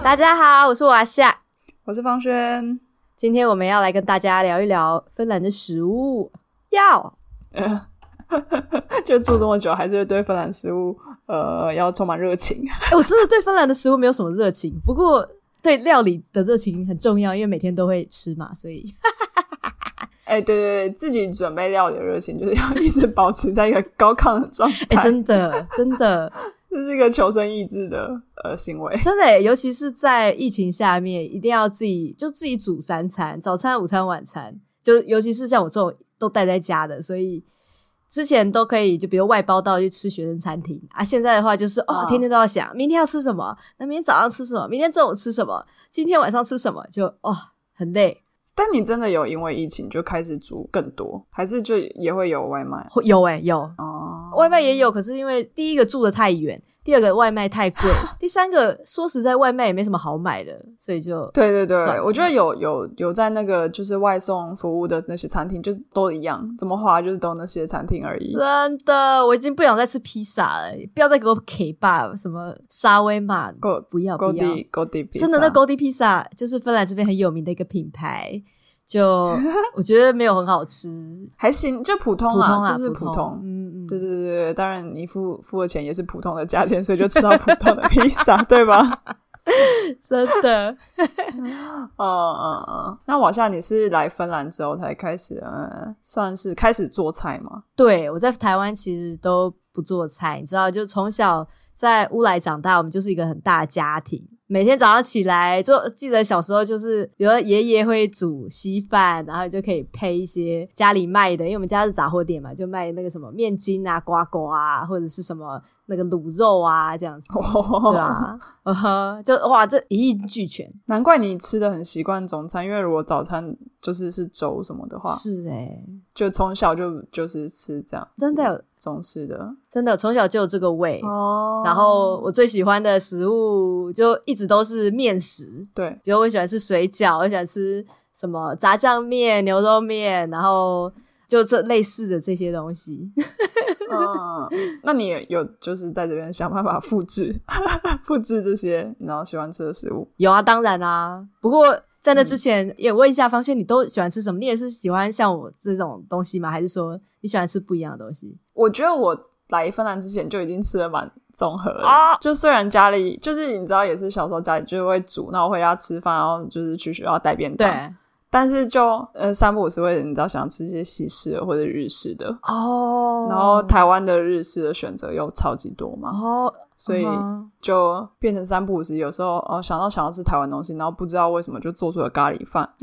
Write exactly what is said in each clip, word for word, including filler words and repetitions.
大家好，我是瓦夏， 我是方轩。 今天我们要来跟大家聊一聊芬兰的食物。要就住这么久，还是对芬兰食物呃要充满热情。 欸、我真的对芬兰的食物没有什么热情，不过对料理的热情很重要，因为每天都会吃嘛，所以哎、欸，对对对，自己准备料理的热情就是要一直保持在一个高亢的状态。 哎、欸，真的真的这是一个求生意志的呃行为， 真的耶，尤其是在疫情下面，一定要自己就自己煮三餐，早餐、午餐、晚餐，就尤其是像我这种都待在家的，所以之前都可以就比如外包到去吃学生餐厅啊，现在的话就是哦，天天都要想明天要吃什么，那明天早上吃什么，明天中午吃什么，今天晚上吃什么，就哦很累。 但你真的有因为疫情就开始煮更多，还是就也会有外卖？ 有耶、欸、有哦， 外卖也有，可是因为第一个住得太远，第二个外卖太贵，第三个说实在外卖也没什么好买的，所以就对对对，我觉得有有有在那个就是外送服务的那些餐厅，就是都一样，怎么花就是都那些餐厅而已。 真的，我已经不想再吃披萨了，不要再给我 K 吧，什么沙威玛，不要不要 Goldie 披萨， 真的那 Goldie 披萨就是芬兰这边很有名的一个品牌。就我觉得没有很好吃， 还行，就普通啦， 普通啦就是普通。 普通嗯嗯， 对对对对，当然你付付的钱也是普通的价钱，所以就吃到普通的披萨，对吧？ 真的。 嗯嗯嗯。那瓦夏，你是来芬兰之后才开始，呃，算是开始做菜吗？ 对，我在台湾其实都不做菜，你知道，就从小在乌来长大，我们就是一个很大的家庭。每天早上起来，就记得小时候就是比如说爷爷会煮稀饭，然后就可以配一些家里卖的，因为我们家是杂货店嘛，就卖那个什么面筋啊、呱呱啊，或者是什么那个卤肉啊这样子。对啊，uh huh, 就哇这一应俱全。 难怪你吃的很习惯中餐，因为如果早餐就是是粥什么的话， 是欸， 就从小就就是吃这样， 真的有中式的， 真的从小就有这个胃哦。 然后我最喜欢的食物就一直都是面食， 对， 比如我喜欢吃水饺，我喜欢吃什么炸酱面、牛肉面，然后就这类似的这些东西。 嗯，那你也有就是在这边想办法复制复制这些你知道喜欢吃的食物？ 有啊，当然啊。不过在那之前、嗯、也问一下方轩，你都喜欢吃什么？你也是喜欢像我这种东西吗？还是说你喜欢吃不一样的东西？ 我觉得我来芬兰之前就已经吃得蛮综合了、 啊、 就虽然家里就是你知道也是小时候家里就会煮，然后回家吃饭，然后就是去学校带便当， 对， 但是就呃三不五时会你知道想吃一些西式的或者日式的哦， 然后台湾的日式的选择又超级多嘛， 哦， 所以就变成三不五时，有时候哦想到想要吃台湾东西，然后不知道为什么就做出了咖喱饭。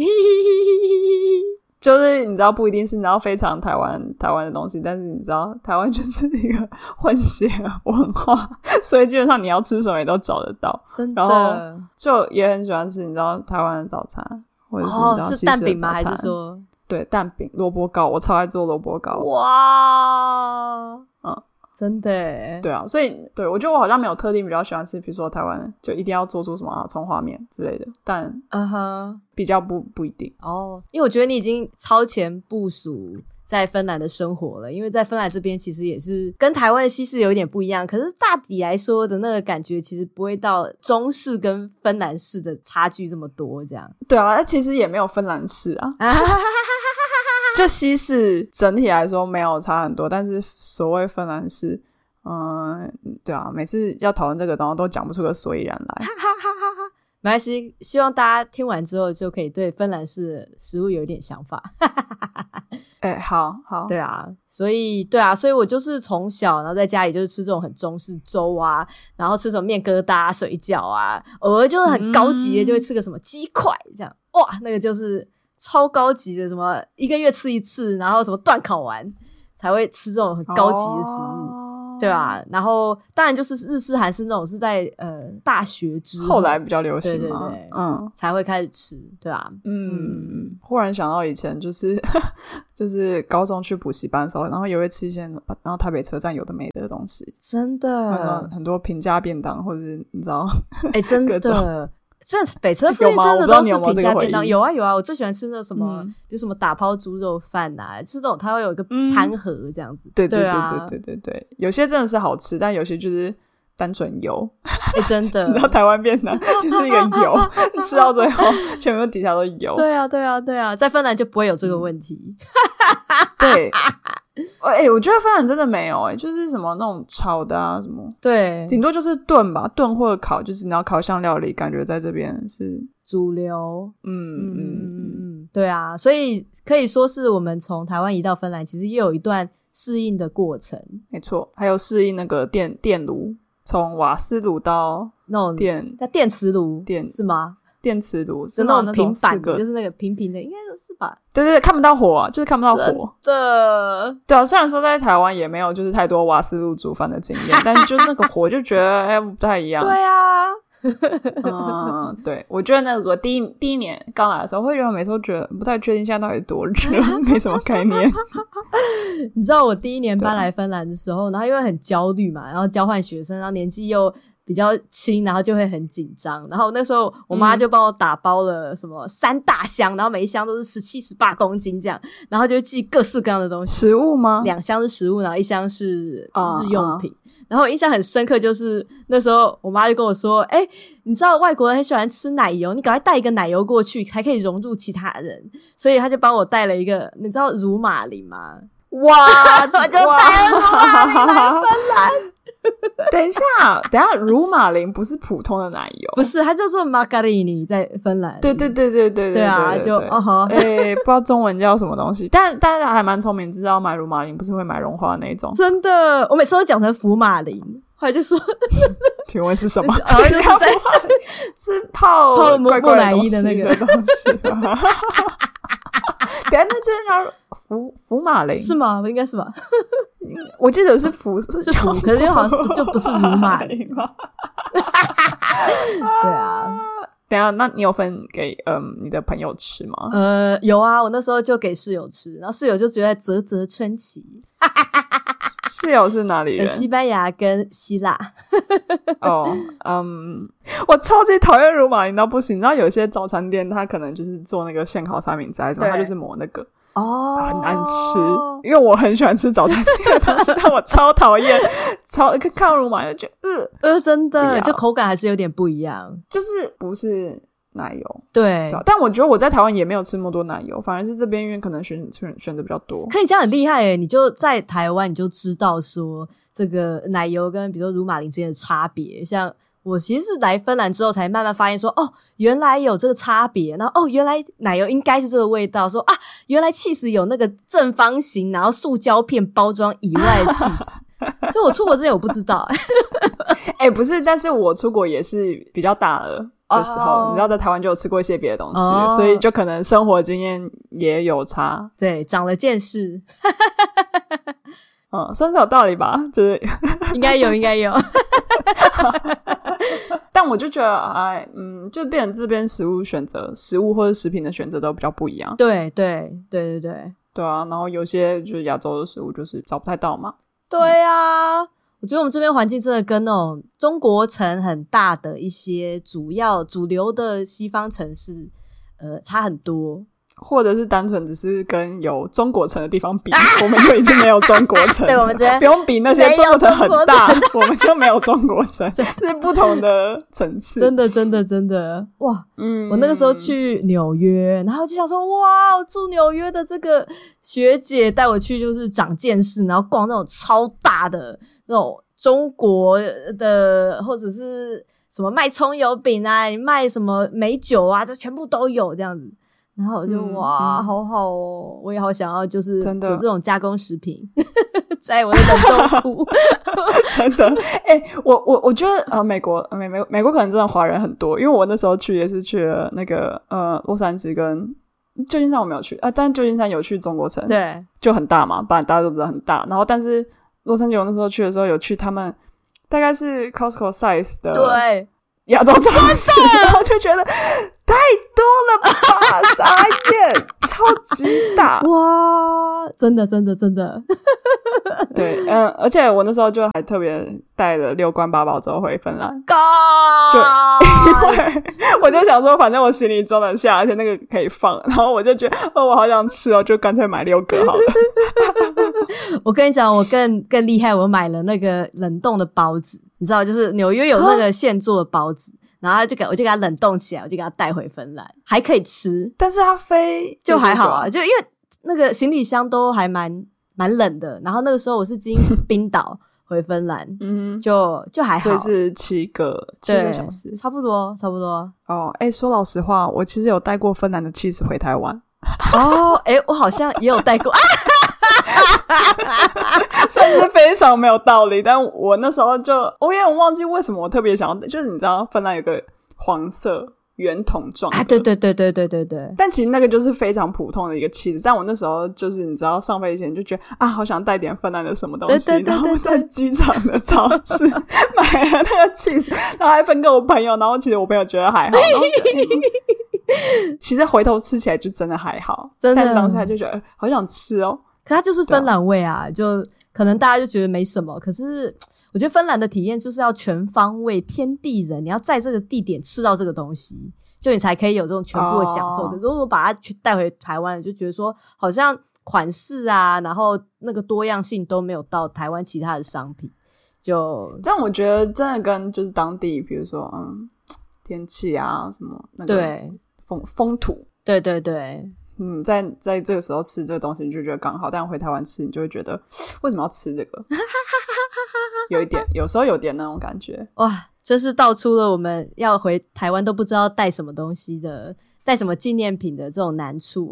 就是你知道不一定是你知道非常台湾台湾的东西，但是你知道台湾就是一个混血文化，所以基本上你要吃什么也都找得到， 真的。 然后就也很喜欢吃你知道台湾的早餐，或者是你知道西式的早餐。 哦，是蛋饼吗？还是说对蛋饼、萝卜糕？我超爱做萝卜糕。 哇， 嗯。 真的耶， 对啊，所以对我觉得我好像没有特定比较喜欢吃，比如说台湾就一定要做出什么啊葱花面之类的，但嗯哼， 比较不不一定哦。因为我觉得你已经超前部署在芬兰的生活了，因为在芬兰这边其实也是跟台湾的西式有一点不一样，可是大体来说的那个感觉其实不会到中式跟芬兰式的差距这么多这样。 对啊，其实也没有芬兰式啊就西式整体来说没有差很多，但是所谓芬兰式嗯，对啊，每次要讨论这个然后都讲不出个所以然来没关系，希望大家听完之后就可以对芬兰式的食物有一点想法哎、欸，好好， 对啊，所以对啊，所以我就是从小然后在家里就是吃这种很中式粥啊，然后吃什么面疙瘩、水饺啊，偶尔就是很高级的就会吃个什么鸡块这样，哇，那个就是超高级的，什么一个月吃一次，然后什么断烤完才会吃这种很高级的食物。哦对吧？然后当然就是日式韩式那种是在呃大学之后后来比较流行嘛， 对对对， 嗯， 才会开始吃，对吧？ 嗯，嗯忽然想到以前就是就是高中去补习班的时候，然后也会吃一些然后台北车站有的没的东西， 真的很多平价便当或者是你知道哎、欸，真的这北车附近真的都是平价便当，有啊有啊，我最喜欢吃那什么，嗯、就什么打抛猪肉饭啊，就是那种它会有一个餐盒这样子。 嗯、对对对对啊对对对对，有些真的是好吃，但有些就是单纯油。 哎、欸，真的， 你知道台湾便当就是一个油，吃到最后全部底下都油。 对啊，对啊，对啊，在芬兰就不会有这个问题。 对，哎、欸，我觉得芬兰真的没有哎、欸，就是什么那种炒的啊，什么对， 顶多就是炖吧，炖或者烤，就是你要烤箱料理，感觉在这边是主流。 嗯嗯嗯嗯，对啊，所以可以说是我们从台湾移到芬兰，其实也有一段适应的过程。 没错，还有适应那个电电炉，从瓦斯炉到那种电在电磁炉， 电是吗？ 电磁炉是那种平板的，就是那个平平的，应该是吧？ 对对对，看不到火、啊，就是看不到火的。 对啊，虽然说在台湾也没有就是太多瓦斯炉煮饭的经验，但是就是那个火就觉得哎、欸、不太一样。 对啊。 嗯，对，我觉得那个第一第一年刚来的时候，会觉得每次都觉得不太确定现在到底多热，没什么概念。 你知道我第一年搬来芬兰的时候，然后因为很焦虑嘛，然后交换学生，然后年纪又比较轻，然后就会很紧张。然后那时候我妈就帮我打包了什么三大箱，然后每一箱都是十七、十八公斤这样，然后就寄各式各样的东西。 食物吗？ 两箱是食物，然后一箱是日用品。Uh, uh. 然后我印象很深刻，就是那时候我妈就跟我说：“哎、欸，你知道外国人很喜欢吃奶油，你赶快带一个奶油过去，才可以融入其他人。”所以她就帮我带了一个，你知道乳马林吗？ 哇， 我就带了乳马林来芬兰。 等一下，等一下，乳马林不是普通的奶油， 不是，它叫做 margarini， 在芬兰。 对对对对对对啊， 对对就哦好， 哎、欸，不知道中文叫什么东西，但但是还蛮聪明，知道买乳马林不是会买融化的那种。 真的，我每次都讲成福马林，后来就说， 请问是什么？ 好像就是在是泡泡莫乃伊的那个东西。等一下，那真的叫福福马林是吗？应该是吧？ 我记得是福是是福，可是就好像就不是乳马林吗？对啊。 等一下，那你有分给嗯你的朋友吃吗？ 呃，有啊，我那时候就给室友吃，然后室友就觉得啧啧称奇。 室友是哪里人？ 西班牙跟希腊。 哦，嗯，我超级讨厌乳马林到不行。你知道有一些早餐店，它可能就是做那个现烤三明治还是什么，它就是抹那个。 哦， 很难吃，因为我很喜欢吃早餐店的东西，但我超讨厌，超看乳马就觉得呃呃，真的，就口感还是有点不一样， 就是不是奶油， 对。 对，但我觉得我在台湾也没有吃那么多奶油，反而是这边因为可能选选选的比较多。 可以这样很厉害耶！你就在台湾，你就知道说这个奶油跟比如说乳马林之间的差别，像。我其实是来芬兰之后才慢慢发现说，哦，原来有这个差别，然后哦，原来奶油应该是这个味道，说啊，原来起司有那个正方形，然后塑胶片包装以外的起司，所以我出国之前我不知道。 哎、欸，不是，但是我出国也是比较大了的时候， oh. 你知道在台湾就有吃过一些别的东西，oh. 所以就可能生活经验也有差， 对，长了见识。 嗯，算是有道理吧，就是应该有，应该有。 但我就觉得，哎，嗯，就变成这边食物选择、食物或者食品的选择都比较不一样。 对对对对对对啊，然后有些就是亚洲的食物就是找不太到嘛。 对啊，嗯、我觉得我们这边环境真的跟那种中国城很大的一些主要主流的西方城市，呃，差很多。 或者是单纯只是跟有中国城的地方比，啊、我们就已经没有中国城。 对，我们这边不用比那些中国城很大，我们就没有中国城，这是不同的层次。 真的，真的，真的，哇！嗯，我那个时候去纽约，然后就想说，哇，我住纽约的这个学姐带我去就是长见识，然后逛那种超大的那种中国的，或者是什么卖葱油饼啊，卖什么美酒啊，就全部都有这样子。然后我就、嗯、哇、嗯，好好哦！我也好想要，就是有这种加工食品在我的冷冻库。 真的，哎、欸，我我我觉得呃，美国美美美国可能真的华人很多，因为我那时候去也是去了那个呃洛杉矶跟旧金山，我没有去啊，但旧金山有去中国城， 对， 就很大嘛，不然大家都知道很大。然后但是洛杉矶我那时候去的时候有去他们大概是 Costco size 的， 对。 亚洲超市，然后就觉得太多了吧，傻眼，超级大， 哇，真的真的真的。 对，嗯，而且我那时候就还特别带了六罐八宝粥回芬兰，就因为我就想说反正我行李装得下，而且那个可以放，然后我就觉得哦我好想吃哦，就干脆买六个好了。 我跟你讲我更更厉害，我买了那个冷冻的包子， 你知道就是纽约有那个现做的包子，然后就给我就给它冷冻起来，我就给它带回芬兰，还可以吃。 但是它飞就还好啊，就因为那个行李箱都还蛮蛮冷的，然后那个时候我是经冰岛回芬兰，嗯，就就还好， 所以是七个七个小时， 差不多差不多。 哦，哎、欸，说老实话，我其实有带过芬兰的cheese回台湾。 哦，哎、欸，我好像也有带过， 算是非常没有道理，但我那时候就我有点忘记为什么我特别想要，就是你知道芬兰有个黄色圆筒状的， 啊，对对对对对对对， 但其实那个就是非常普通的一个cheese，但我那时候就是你知道上飞机前就觉得啊，好想带点芬兰的什么东西， 对对对对对， 然后在机场的超市买了那个cheese，然后还分给我朋友，然后其实我朋友觉得还好，然后其实回头吃起来就真的还好， 真的， 但当下就觉得好想吃哦。 可它就是芬兰味啊，就可能大家就觉得没什么，可是我觉得芬兰的体验就是要全方位天地人，你要在这个地点吃到这个东西，就你才可以有这种全部的享受。可是如果把它带回台湾，就觉得说好像款式啊，然后那个多样性都没有到台湾其他的商品，就但我觉得真的跟就是当地比如说嗯天气啊什么那个对风风土， 对对对， 嗯，在在这个时候吃这个东西你就觉得刚好，但回台湾吃你就会觉得为什么要吃这个有一点有时候有点那种感觉。 哇，这是道出了我们要回台湾都不知道带什么东西的，带什么纪念品的这种难处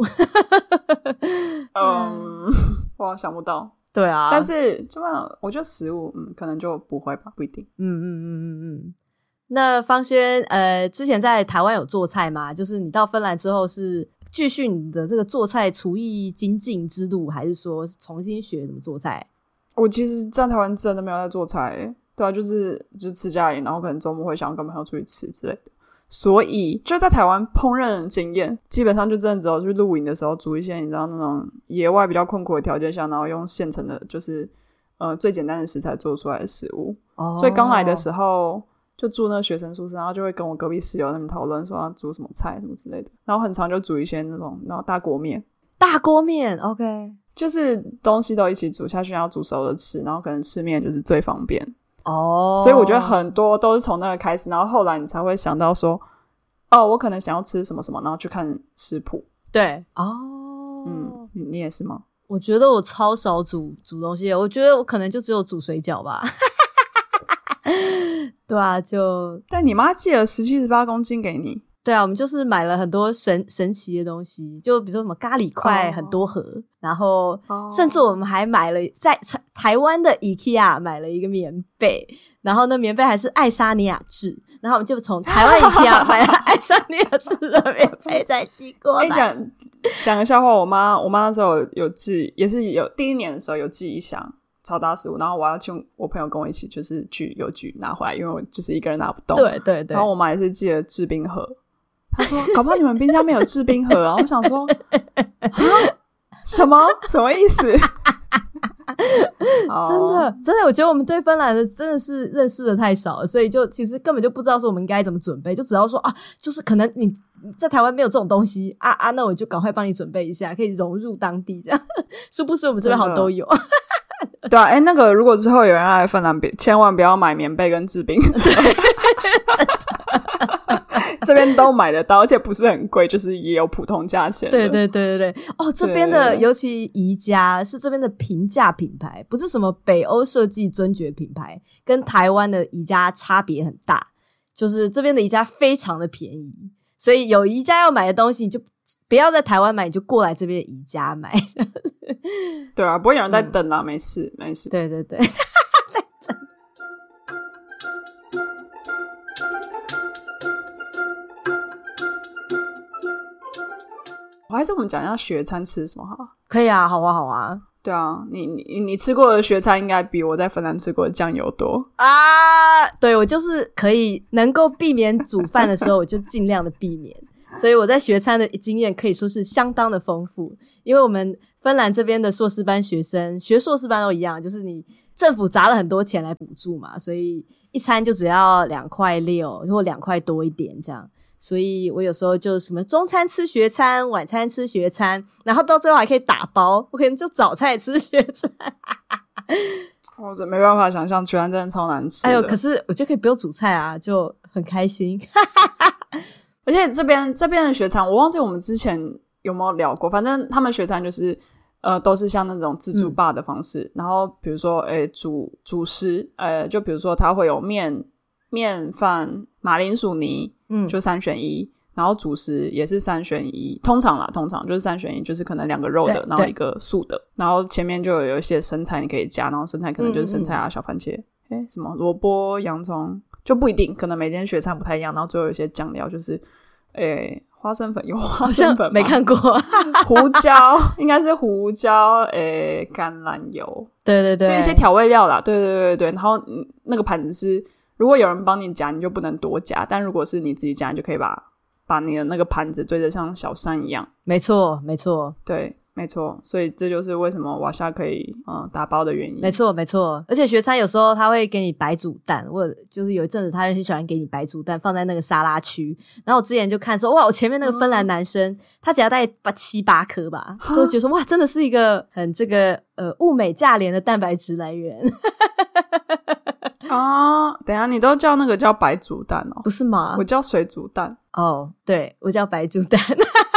嗯，我想不到。 对啊， 但是就我觉得食物嗯可能就不会吧，不一定。 嗯嗯嗯嗯嗯。那方轩呃之前在台湾有做菜吗？就是你到芬兰之后是继续你的这个做菜厨艺精进之路，还是说重新学怎么做菜？ 我其实在台湾真的没有在做菜耶，对啊，就是就是吃家里，然后可能周末会想要跟朋友出去吃之类的，所以就在台湾烹饪的经验基本上就真的只有去露营的时候煮一些你知道那种野外比较困苦的条件下，然后用现成的就是呃最简单的食材做出来的食物。哦，所以刚来的时候就住那个学生宿舍，然后就会跟我隔壁室友他们讨论说要煮什么菜什么之类的，然后很常就煮一些那种然后大锅面大锅面 OK， 就是东西都一起煮下去，然后煮熟了吃，然后可能吃面就是最方便哦。 所以我觉得很多都是从那个开始，然后后来你才会想到说哦我可能想要吃什么什么，然后去看食谱。 对哦， 嗯，你你也是吗？ 我觉得我超少煮煮东西，我觉得我可能就只有煮水饺吧对啊，就但你妈寄了十七十八公斤给你。 对啊，我们就是买了很多神神奇的东西，就比如说什么咖喱块很多盒， oh. 然后甚至我们还买了在台湾的 IKEA 买了一个棉被，然后那棉被还是爱沙尼亚制，然后我们就从台湾 IKEA 买了爱沙尼亚制的棉被再寄过来。 讲讲个笑话，我妈我妈那时候有有寄，也是有第一年的时候有寄一箱超大食物，然后我要请我朋友跟我一起就是去邮局拿回来，因为我就是一个人拿不动。 对对对， 然后我妈也是寄了制冰盒，她说搞不好你们冰箱没有制冰盒啊。我想说什么什么意思真的真的我觉得我们对芬兰的真的是认识的太少了，所以就其实根本就不知道说我们应该怎么准备，就只要说啊就是可能你在台湾没有这种东西啊啊，那我就赶快帮你准备一下，可以融入当地这样殊不知我们这边好像都有对啊，哎、欸，那个如果之后有人来芬兰，千万不要买棉被跟制冰对这边都买得到，而且不是很贵，就是也有普通价钱。 对对对对对，哦，这边的尤其宜家是这边的平价品牌，不是什么北欧设计尊爵品牌，跟台湾的宜家差别很大，就是这边的宜家非常的便宜，所以有宜家要买的东西你就不要在台湾买，你就过来这边的宜家买对啊，不会有人在等啦、嗯、没事没事。 对对对我还是我们讲一下学餐吃什么好？ 可以啊，好啊好啊。 对啊，你你你吃过的学餐应该比我在芬兰吃过的酱油多啊。对，我就是可以能够避免煮饭的时候我就尽量的避免所以我在学餐的经验可以说是相当的丰富，因为我们芬兰这边的硕士班学生学硕士班都一样，就是你政府砸了很多钱来补助嘛，所以一餐就只要两块六或两块多一点这样，所以我有时候就什么中餐吃学餐，晚餐吃学餐，然后到最后还可以打包，我可能就早餐也吃学餐我真没办法想象，居然真的超难吃的。 哎呦，可是我就可以不用煮菜啊，就很开心。 而且这边这边的学餐，我忘记我们之前有没有聊过，反正他们学餐就是呃都是像那种自助吧的方式，嗯、然后比如说诶主主食，呃就比如说它会有面面饭、马铃薯泥，嗯，就三选一。然后主食也是三选一，通常啦，通常就是三选一，就是可能两个肉的，然后一个素的，然后前面就有有一些生菜你可以加，然后生菜可能就是生菜啊、嗯嗯小番茄，诶什么萝卜、洋葱就不一定，可能每间学餐不太一样，然后最后有一些酱料就是诶花生粉有花生粉吗？ 没看过胡椒应该是胡椒诶橄榄油， 对对对， 就一些调味料啦，对对对对，然后那个盘子是如果有人帮你夹你就不能多夹，但如果是你自己夹你就可以把把你的那个盘子堆得像小山一样。 没错没错， 对没错，所以这就是为什么瓦夏可以嗯打包的原因。 没错没错，而且学餐有时候他会给你白煮蛋，或者就是有一阵子他很喜欢给你白煮蛋放在那个沙拉区，然后我之前就看说哇我前面那个芬兰男生、嗯、他只要带七八颗吧，所以我觉得说哇真的是一个很这个呃物美价廉的蛋白质来源。 啊，等一下你都叫那个叫白煮蛋哦？ 不是吗？ 我叫水煮蛋。 哦，对，我叫白煮蛋。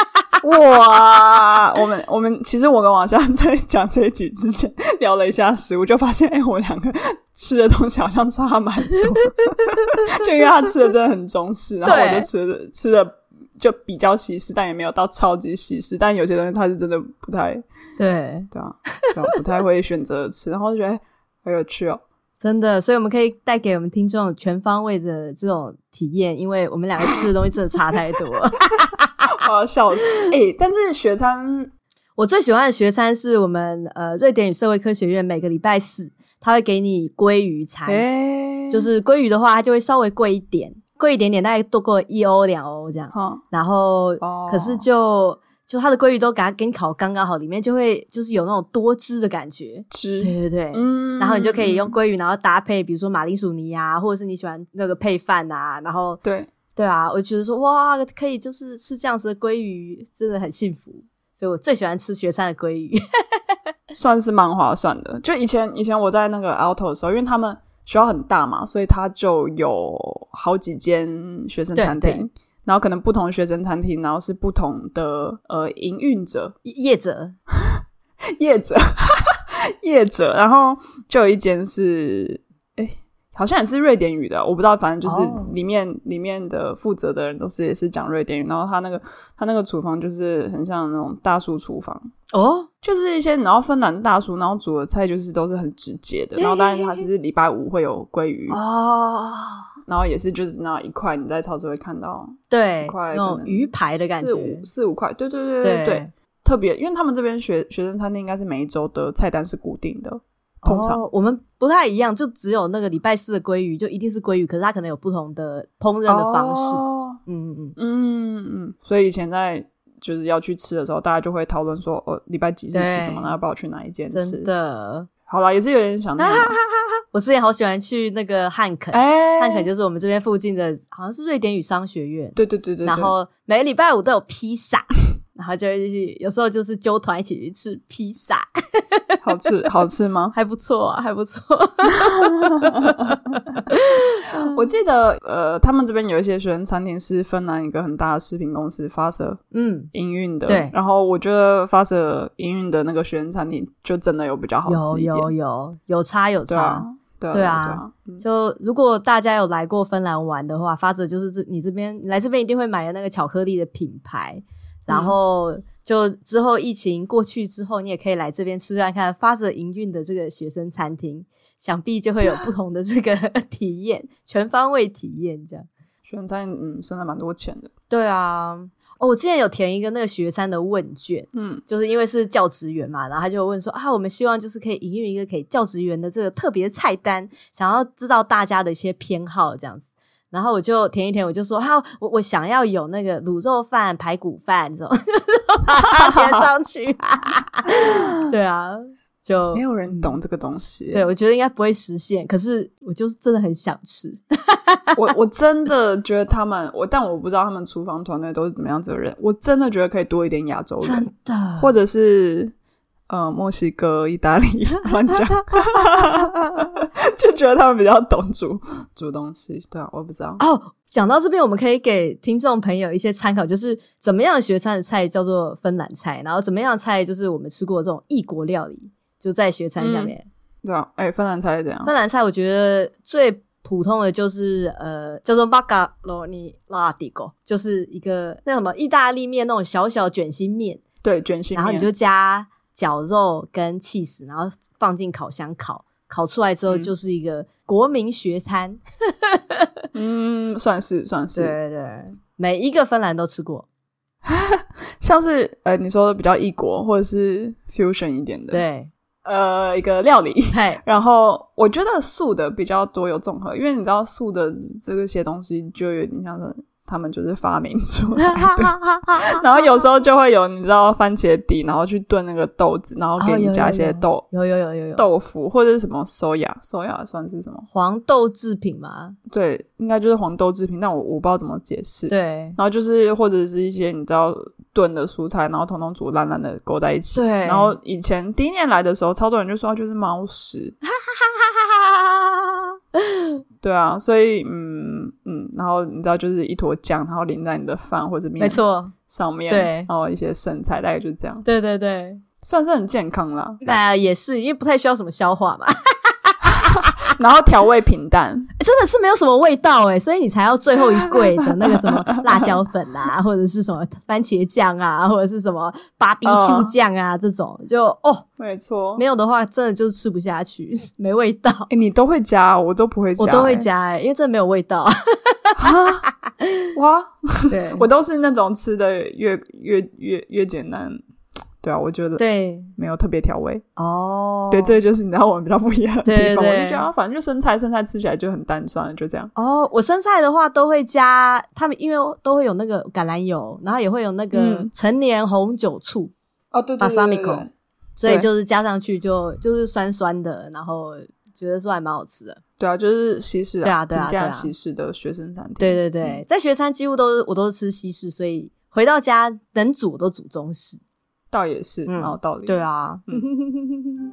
哇，我们我们其实我跟王夏在讲这一集之前聊了一下食物，就发现哎、欸，我们两个吃的东西好像差蛮多。就因为他吃的真的很中式，然后我就吃的吃的就比较西式，但也没有到超级西式，但有些东西他是真的不太对对啊，对啊不太会选择吃，然后就觉得很有趣哦。 真的，所以我们可以带给我们听众全方位的这种体验，因为我们两个吃的东西真的差太多。 我要笑死！欸，但是学餐， 我最喜欢的学餐是我们呃瑞典与社会科学院每个礼拜四，他会给你鲑鱼餐，欸、就是鲑鱼的话，它就会稍微贵一点，贵一点点，大概多过一欧两欧这样。嗯、然后、哦、可是就。就它的鲑鱼都给它给你烤刚刚好，里面就会就是有那种多汁的感觉， 汁， 对对对， 嗯， 然后你就可以用鲑鱼，然后搭配比如说马铃薯泥啊，或者是你喜欢那个配饭啊，然后对对啊，我觉得说哇，可以就是吃这样子的鲑鱼，真的很幸福，所以我最喜欢吃学餐的鲑鱼， 算是蛮划算的。就以前以前我在那个 Aalto 的时候，因为他们学校很大嘛，所以它就有好几间学生餐厅。然后可能不同的学生餐厅，然后是不同的呃营运者业者业者业者，然后就有一间是诶好像也是瑞典语的，我不知道，反正就是里面、oh. 里面的负责的人都是也是讲瑞典语，然后他那个他那个厨房就是很像那种大叔厨房哦， oh. 就是一些然后芬兰大叔，然后煮的菜就是都是很直接的，然后当然他是礼拜五会有鲑鱼哦。Oh.然后也是就是那一块你在超市会看到， 对， 一块那种鱼排的感觉， 四五四五块，对对对对 对, 对，特别因为他们这边学学生餐厅应该是每一周的菜单是固定的，通常、 哦、我们不太一样，就只有那个礼拜四的鲑鱼就一定是鲑鱼，可是它可能有不同的烹饪的方式， 哦、 嗯嗯嗯嗯，所以以前在就是要去吃的时候，大家就会讨论说哦，礼拜几是吃什么，然后要不要去哪一间吃， 真的， 好啦，也是有点想念我之前好喜欢去那个汉肯， 欸、 汉肯就是我们这边附近的，好像是瑞典语商学院。 对对对 对, 对。 然后每个礼拜五都有披萨，然后就会有时候就是揪团一起去吃披萨。 好吃好吃吗？ 还不错啊，还不错。 我记得呃，他们这边有一些学生餐厅是芬兰一个很大的食品公司发射嗯营运的，对。然后我觉得发射营运的那个学生餐厅就真的有比较好吃一点， 有有有有差有差。 对啊， 对啊， 对啊嗯、 就如果大家有来过芬兰玩的话，发泽就是这你这边来这边一定会买的那个巧克力的品牌，然后就之后疫情过去之后，你也可以来这边吃看看发泽营运的这个学生餐厅，想必就会有不同的这个体验，全方位体验这样。 学生餐嗯，省了蛮多钱的。 对啊。哦，我之前有填一个那个学餐的问卷，嗯，就是因为是教职员嘛，然后他就问说啊，我们希望就是可以营运一个可以教职员的这个特别菜单，想要知道大家的一些偏好这样子，然后我就填一填，我就说好，我我想要有那个卤肉饭、排骨饭这种，把它填上去，对啊。就没有人懂这个东西、 嗯、对，我觉得应该不会实现，可是我就是真的很想吃。 我我真的觉得他们我但我不知道他们厨房团队都是怎么样子的人，我真的觉得可以多一点亚洲人， 真的， 或者是呃墨西哥、意大利乱讲，就觉得他们比较懂煮煮东西。对啊，我不知道。 哦，讲到这边，我们可以给听众朋友一些参考，就是怎么样学餐的菜叫做芬兰菜，然后怎么样的菜就是我们吃过的这种异国料理，就在学餐下面。嗯、 对啊，哎、欸，芬兰菜是怎样？ 芬兰菜我觉得最普通的就是呃叫做马卡罗尼拉蒂狗，就是一个那什么意大利面那种小小卷心面， 对，卷心面， 然后你就加绞肉跟起司，然后放进烤箱烤，烤出来之后就是一个国民学餐。 嗯，算是算是， 对对对，每一个芬兰都吃过。 像是呃你说的比较异国或者是 fusion 一点的， 对。 呃，一个料理，然后我觉得素的比较多有综合，因为你知道素的这些东西就有点像是他们就是发明出来的，然后有时候就会有你知道番茄底，然后去炖那个豆子，然后给你加一些豆， 有有有有有豆腐或者是什么 soya soya 算是什么黄豆制品吗？ 对，应该就是黄豆制品，但我我不知道怎么解释。 对， 然后就是或者是一些你知道炖的蔬菜，然后统统煮烂烂的勾在一起。 对， 然后以前第一年来的时候，超多人就说它就是猫屎。对啊，所以嗯嗯，然后你知道就是一坨酱，然后淋在你的饭或者面， 没错， 上面， 对， 然后一些剩菜，大概就是这样。 对对对， 算是很健康啦。 那、呃、也是，因为不太需要什么消化嘛。 然后调味平淡、 欸、真的是没有什么味道诶、欸、所以你才要最后一柜的那个什么辣椒粉啊或者是什么番茄酱啊或者是什么 B B Q 酱啊、呃、这种就哦， 没错， 没有的话真的就吃不下去，没味道。 欸、你都会加，我都不会加、欸、 我都会加诶、欸、因为真的没有味道。 哇， 对， 我都是那种吃的越越越越简单。对啊，我觉得对没有特别调味哦。 对，这就是你知道我们比较不一样的地方。 对对对， 我就觉得、啊、反正就生菜，生菜吃起来就很淡，算了，就这样。 哦，我生菜的话都会加，他们因为都会有那个橄榄油，然后也会有那个陈年红酒醋、 嗯、哦，对对对对对， 所以就是加上去就就是酸酸的，然后觉得说还蛮好吃的。 对啊，就是西式啊， 对啊对啊对啊， 西式的学生餐厅。 对对对、嗯，在学餐几乎都是我都是吃西式，所以回到家能煮我都煮中式。 倒也是，蛮有道理。 对啊。 嗯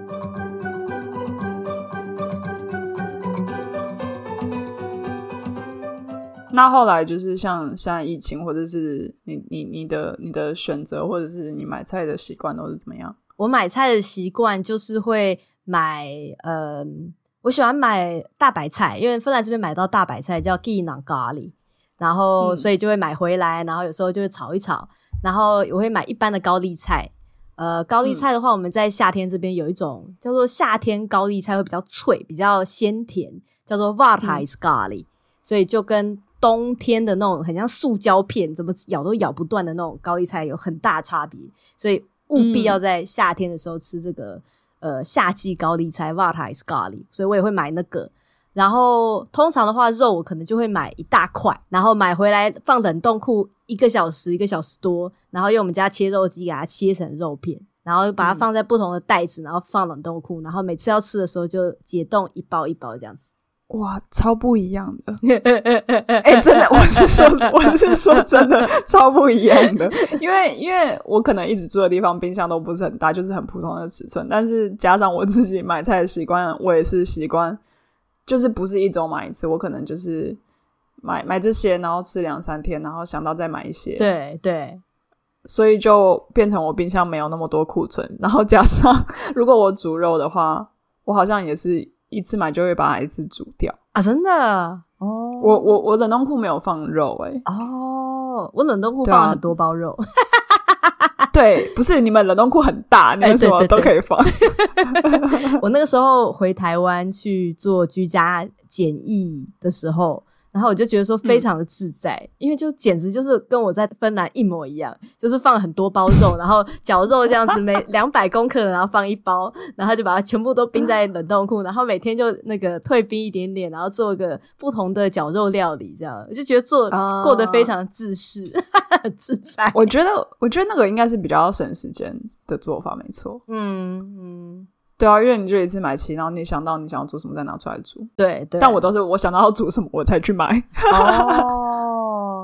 那后来就是像现在疫情，或者是你你你的你的选择，或者是你买菜的习惯都是怎么样？ 我买菜的习惯就是会买，呃，我喜欢买大白菜，因为芬兰这边买到大白菜叫 Kiinan kaali， 然后所以就会买回来，然后有时候就会炒一炒。然后我会买一般的高丽菜，呃，高丽菜的话，我们在夏天这边有一种叫做夏天高丽菜，会比较脆，比较鲜甜，叫做 varhaiskaali， 所以就跟冬天的那种很像塑胶片，怎么咬都咬不断的那种高丽菜有很大差别，所以务必要在夏天的时候吃这个、嗯、呃夏季高丽菜 varhaiskaali， 所以我也会买那个。然后通常的话肉我可能就会买一大块，然后买回来放冷冻库一个小时一个小时多，然后用我们家切肉机给它切成肉片，然后把它放在不同的袋子、嗯、然后放冷冻库，然后每次要吃的时候就解冻一包一包这样子。 哇，超不一样的。欸，真的，我是说我是说真的超不一样的。因为因为我可能一直住的地方冰箱都不是很大，就是很普通的尺寸，但是加上我自己买菜的习惯，我也是习惯就是不是一周买一次，我可能就是买买这些，然后吃两三天，然后想到再买一些。 对对， 所以就变成我冰箱没有那么多库存，然后加上如果我煮肉的话，我好像也是一次买就会把它一次煮掉啊！真的哦， 我我我冷冻库没有放肉欸。 哦，我冷冻库放了很多包肉。 对，不是你们冷冻库很大，你们什么都可以放。欸、对对对我那个时候回台湾去做居家检疫的时候，然后我就觉得说非常的自在、嗯、因为就简直就是跟我在芬兰一模一样，就是放很多包肉，然后绞肉这样子，每两百公克然后放一包，然后就把它全部都冰在冷冻库，然后每天就那个退冰一点点，然后做个不同的绞肉料理，这样我就觉得做、uh... 过得非常自适很自在。 我觉得我觉得那个应该是比较省时间的做法，没错。 嗯嗯， 对啊，因为你就一次买齐，然后你想到你想要煮什么再拿出来煮。 对对， 但我都是我想到要煮什么我才去买。 哦，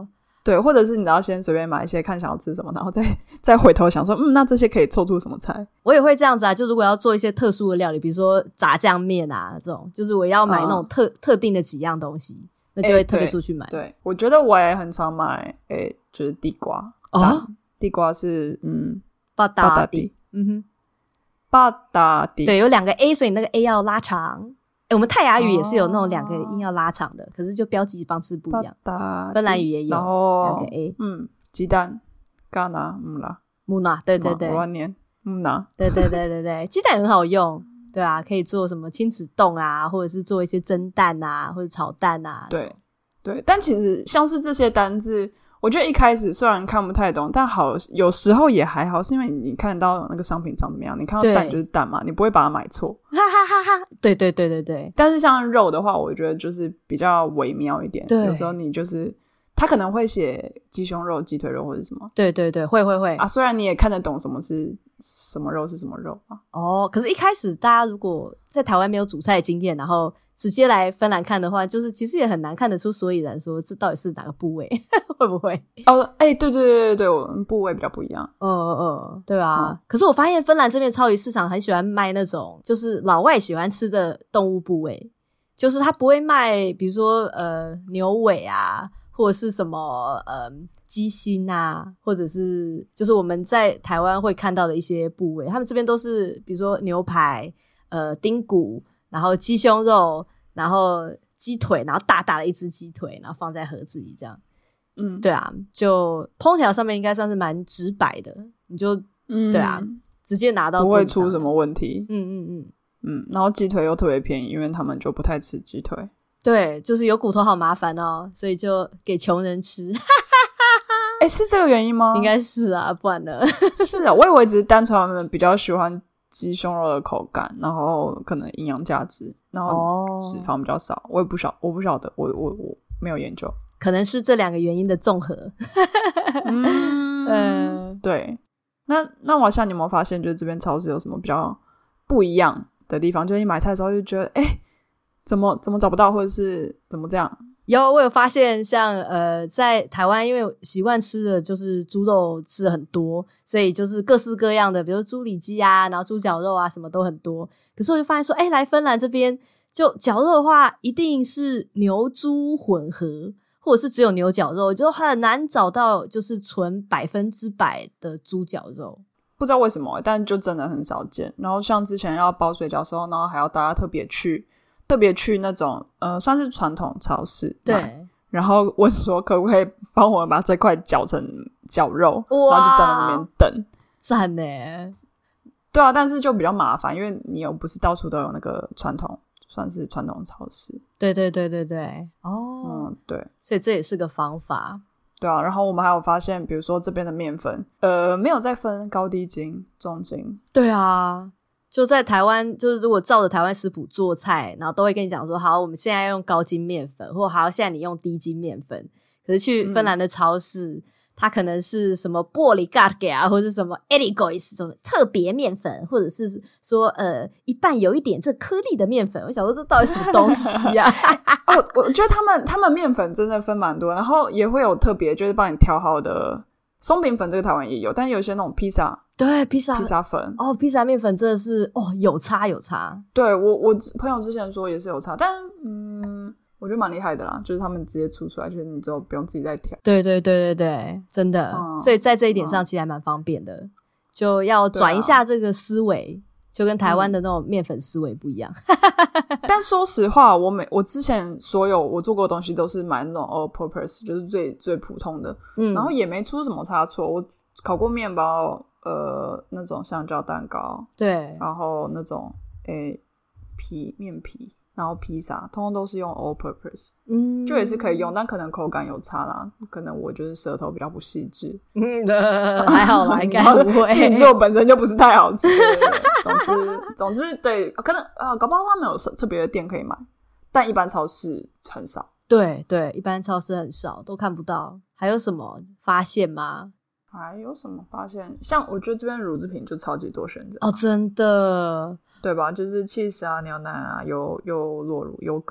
对，或者是你要先随便买一些看想要吃什么，然后再再回头想说嗯那这些可以凑出什么菜。 我也会这样子啊，就如果要做一些特殊的料理，比如说炸酱面啊这种，就是我要买那种特、嗯、特定的几样东西，那就会特别出去买、 欸、对, 对我觉得我也很常买诶、欸，就是地瓜哦， 地瓜是嗯巴达地，嗯哼， 巴达地， 对，有两个 A， 所以那个 A 要拉长。欸、我们泰雅语也是有那种两个音要拉长的、哦、可是就标记方式不一样。芬兰语也有两个 A， 嗯，鸡蛋嘎拿木拉木纳，对对对， 我乱念木纳， 对对对对对，鸡蛋很好用，对啊，可以做什么亲子冻啊，或者是做一些蒸蛋啊，或者炒蛋啊。 对对，但其实像是这些单字我觉得一开始虽然看不太懂，但好有时候也还好，是因为你看到那个商品长怎么样，你看到蛋就是蛋嘛，你不会把它买错。 哈哈哈哈！对对对对对。 但是像肉的话，我觉得就是比较微妙一点。 对， 有时候你就是他可能会写鸡胸肉、鸡腿肉或者什么。 对对对，会会会啊！虽然你也看得懂什么是什么肉是什么肉啊。 哦，可是一开始大家如果在台湾没有煮菜的经验，然后直接来芬兰看的话，就是其实也很难看得出所以然，说这到底是哪个部位，会不会？ 哦，哎、欸，对对对对对，我们部位比较不一样。 嗯嗯，对啊、嗯。可是我发现芬兰这边超级市场很喜欢卖那种，就是老外喜欢吃的动物部位，就是他不会卖，比如说呃牛尾啊，或者是什么呃鸡心啊，或者是就是我们在台湾会看到的一些部位，他们这边都是比如说牛排、呃丁骨，然后鸡胸肉，然后鸡腿，然后大大的一只鸡腿，然后放在盒子里这样。嗯，对啊，就烹调上面应该算是蛮直白的，你就、嗯、对啊，直接拿到不会出什么问题。 嗯嗯嗯嗯，然后鸡腿又特别便宜，因为他们就不太吃鸡腿。 对，就是有骨头好麻烦哦，所以就给穷人吃。 哎、欸，是这个原因吗？ 应该是啊，不然呢？ 是啊，我以为只是单纯他们比较喜欢鸡胸肉的口感，然后可能营养价值，然后脂肪比较少。哦、我也不晓，我不晓得，我我我没有研究， 可能是这两个原因的综合。 嗯，呃、对。那那我想你有没有发现，就是这边超市有什么比较不一样的地方？就是你买菜的时候就觉得，哎、欸，怎么怎么找不到，或者是怎么这样？ 有，我有发现像呃在台湾因为习惯吃的就是猪肉吃的很多，所以就是各式各样的比如猪里脊啊，然后猪脚肉啊什么都很多。可是我就发现说诶来芬兰这边就绞肉的话一定是牛猪混合，或者是只有牛绞肉，就很难找到就是纯百分之百的猪绞肉。 不知道为什么，但就真的很少见。然后像之前要包水饺的时候，然后还要大家特别去特别去那种呃，算是传统超市， 对， 然后问说可不可以帮我把这块绞成绞肉，然后就站在那边等， 赞耶！ 对啊，但是就比较麻烦，因为你又不是到处都有那个传统，算是传统超市。 对对对对对，哦， 嗯，对， 所以这也是个方法。 对啊，然后我们还有发现，比如说这边的面粉，呃，没有再分高低筋、中筋。 对啊。就在台湾，就是如果照着台湾食谱做菜，然后都会跟你讲说，好，我们现在用高筋面粉，或好，现在你用低筋面粉。可是去芬兰的超市，嗯、它可能是什么玻璃 gatge 啊，或者是什么 erikois 这种特别面粉，或者是说呃一半有一点这颗粒的面粉。我想说这到底什么东西啊？ 哦，我觉得他们他们面粉真的分蛮多，然后也会有特别就是帮你调好的。松饼粉这个台湾也有，但有些那种披萨， 对披萨披萨粉哦，披萨面粉真的是哦有差有差。 对我我朋友之前说也是有差，但嗯，我觉得蛮厉害的啦，就是他们直接出出来，就是你之后不用自己再调。 对对对对对，真的，嗯、所以在这一点上其实还蛮方便的，嗯、就要转一下这个思维。就跟台湾的那种面粉思维不一样、 嗯、但说实话我每我之前所有我做过的东西都是买那种 all purpose 就是最最普通的、嗯、然后也没出什么差错。我烤过面包呃那种香蕉蛋糕， 对， 然后那种诶皮面皮，然后披萨通通都是用 all purpose， 嗯，就也是可以用，但可能口感有差啦，可能我就是舌头比较不细致， 嗯，还好啦，应该不会， 自己做本身就不是太好吃。总之总之对，可能啊，搞不好他们有特别的店可以买，但一般超市很少。 对对，一般超市很少，都看不到。还有什么发现吗？ 还有什么发现？像我觉得这边乳制品就超级多选择哦，真的， 对吧？就是 cheese 啊、牛奶啊、优优酪乳、优格，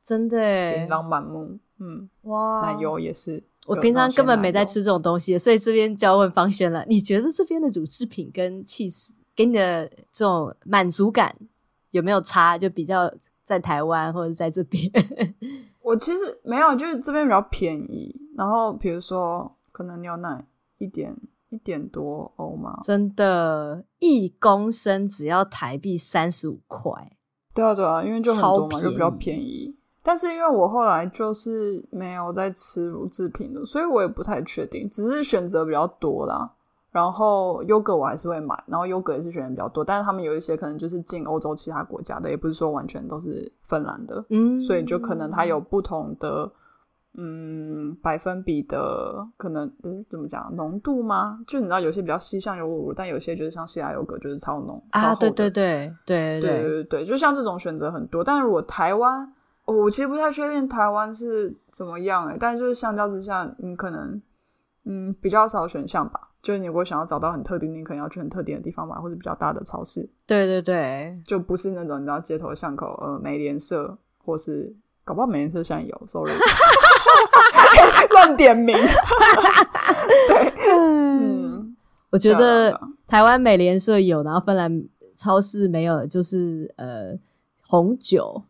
真的耶， 琳琅满目。嗯， 哇， 奶油也是， 我平常根本没在吃这种东西，所以这边就要问方轩了，你觉得这边的乳制品跟cheese给你的这种满足感有没有差，就比较在台湾或者在这边？ 我其实没有，就是这边比较便宜，然后比如说可能牛奶一点一点多欧嘛， 真的，一公升只要台币三十五块。 对啊对啊，因为就很多嘛，就比较便宜。但是因为我后来就是没有在吃乳制品的，所以我也不太确定，只是选择比较多啦。然后优格我还是会买，然后优格也是选的比较多，但是他们有一些可能就是进欧洲其他国家的，也不是说完全都是芬兰的，嗯，所以就可能它有不同的嗯百分比的可能嗯怎么讲浓度吗？就你知道有些比较稀像优酪乳，但有些就是像希腊优格就是超浓啊，对对对对对对对对，就像这种选择很多。但是如果台湾，哦，我其实不太确定台湾是怎么样欸，但是就是相较之下，你可能嗯比较少选项吧。就是你如果想要找到很特定，你可能要去很特定的地方买，或者比较大的超市。 对对对， 就不是那种你知道街头巷口呃美联社，或是搞不好美联社现在有 sorry 乱点名对，嗯， 我觉得台湾美联社有，然后芬兰超市没有，就是呃红酒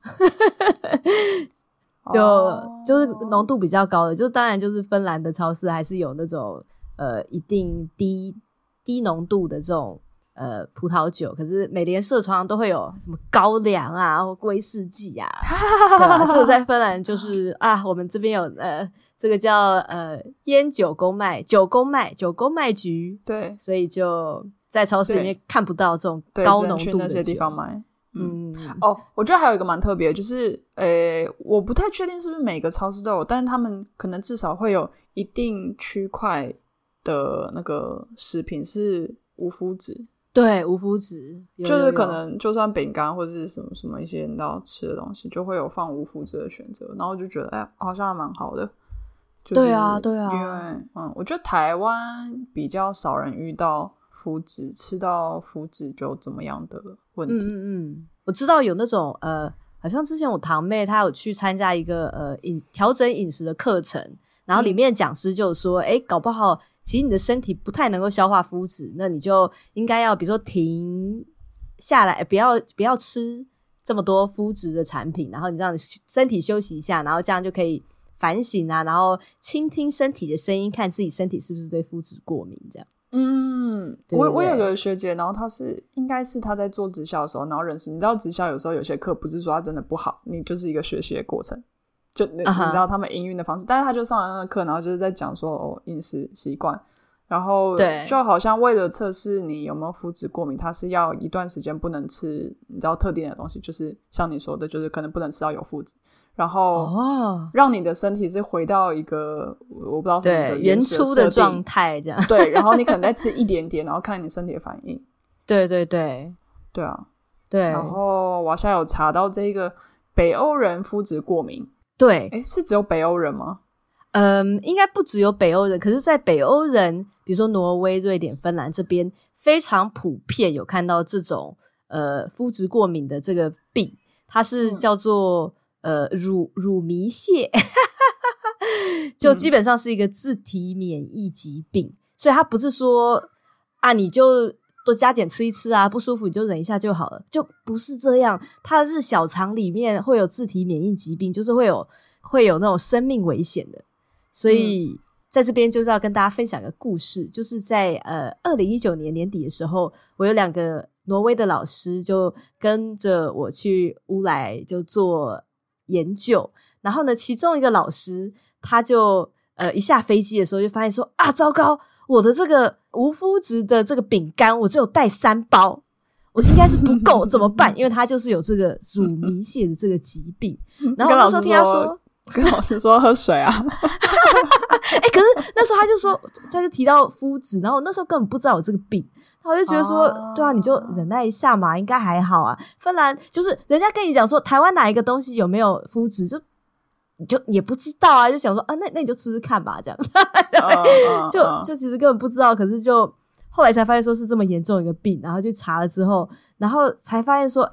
就、哦、就是浓度比较高的，就当然就是芬兰的超市还是有那种呃一定低低浓度的这种呃葡萄酒，可是美联社常常都会有什么高粱啊或威士忌啊对吧？这个在芬兰就是啊我们这边有呃这个叫呃烟酒公卖酒公卖酒公卖局， 对， 所以就在超市里面看不到这种高浓度的酒， 对，只能去那些地方买。嗯，哦，我觉得还有一个蛮特别的，就是呃我不太确定是不是每个超市都有，但是他们可能至少会有一定区块的那个食品是无麸质。 对，无麸质， 就是可能就算饼干或者是什么什么一些你要吃的东西，就会有放无麸质的选择，然后就觉得哎，好像还蛮好的。就是、 对啊，对啊， 因为嗯，我觉得台湾比较少人遇到麸质，吃到麸质就怎么样的问题。 嗯嗯嗯，我知道有那种呃，好像之前我堂妹她有去参加一个呃饮调整饮食的课程，然后里面讲师就说，哎、嗯，搞不好其实你的身体不太能够消化麸质，那你就应该要比如说停下来，不要不要吃这么多麸质的产品，然后你让你身体休息一下，然后这样就可以反省啊，然后倾听身体的声音，看自己身体是不是对麸质过敏这样。 嗯，对对对，我我有个学姐，然后她是应该是她在做直销的时候，然后认识，你知道直销有时候有些课不是说它真的不好，你就是一个学习的过程，就你、uh-huh. 你知道他们营运的方式，但是他就上了那个课，然后就是在讲说哦饮食习惯，然后就好像为了测试你有没有麸质过敏，他是要一段时间不能吃你知道特定的东西，就是像你说的，就是可能不能吃到有麸质，然后让你的身体是回到一个我不知道什么的原初的状态这样， 对，然后你可能再吃一点点，然后看你身体的反应。 对对对对啊， 对。 然后我现在有查到这个北欧人麸质过敏， 对， 诶，是只有北欧人吗？ 嗯，应该不只有北欧人，可是在北欧人比如说挪威、瑞典、芬兰这边非常普遍有看到这种呃麸质过敏的这个病，它是叫做、嗯、呃乳乳糜泻就基本上是一个自体免疫疾病、嗯、所以它不是说啊你就多加减吃一吃啊，不舒服你就忍一下就好了，就不是这样，它是小肠里面会有自体免疫疾病，就是会有会有那种生命危险的。所以在这边就是要跟大家分享一个故事，就是在呃二零一九年年底的时候，我有两个挪威的老师就跟着我去乌来就做研究，然后呢其中一个老师他就呃一下飞机的时候就发现说啊糟糕，我的这个无麸质的这个饼干我只有带三包，我应该是不够怎么办？因为他就是有这个乳糜泻的这个疾病，然后那时候听他说跟老师说喝水啊哎、欸，可是那时候他就说他就提到麸质，然后那时候根本不知道有这个病，我就觉得说、哦、对啊，你就忍耐一下嘛，应该还好啊。芬兰就是人家跟你讲说台湾哪一个东西有没有麸质，就你就也不知道啊，就想说啊那那你就吃吃看吧这样哦、就就其实根本不知道，可是就后来才发现说是这么严重一个病，然后去查了之后，然后才发现说哎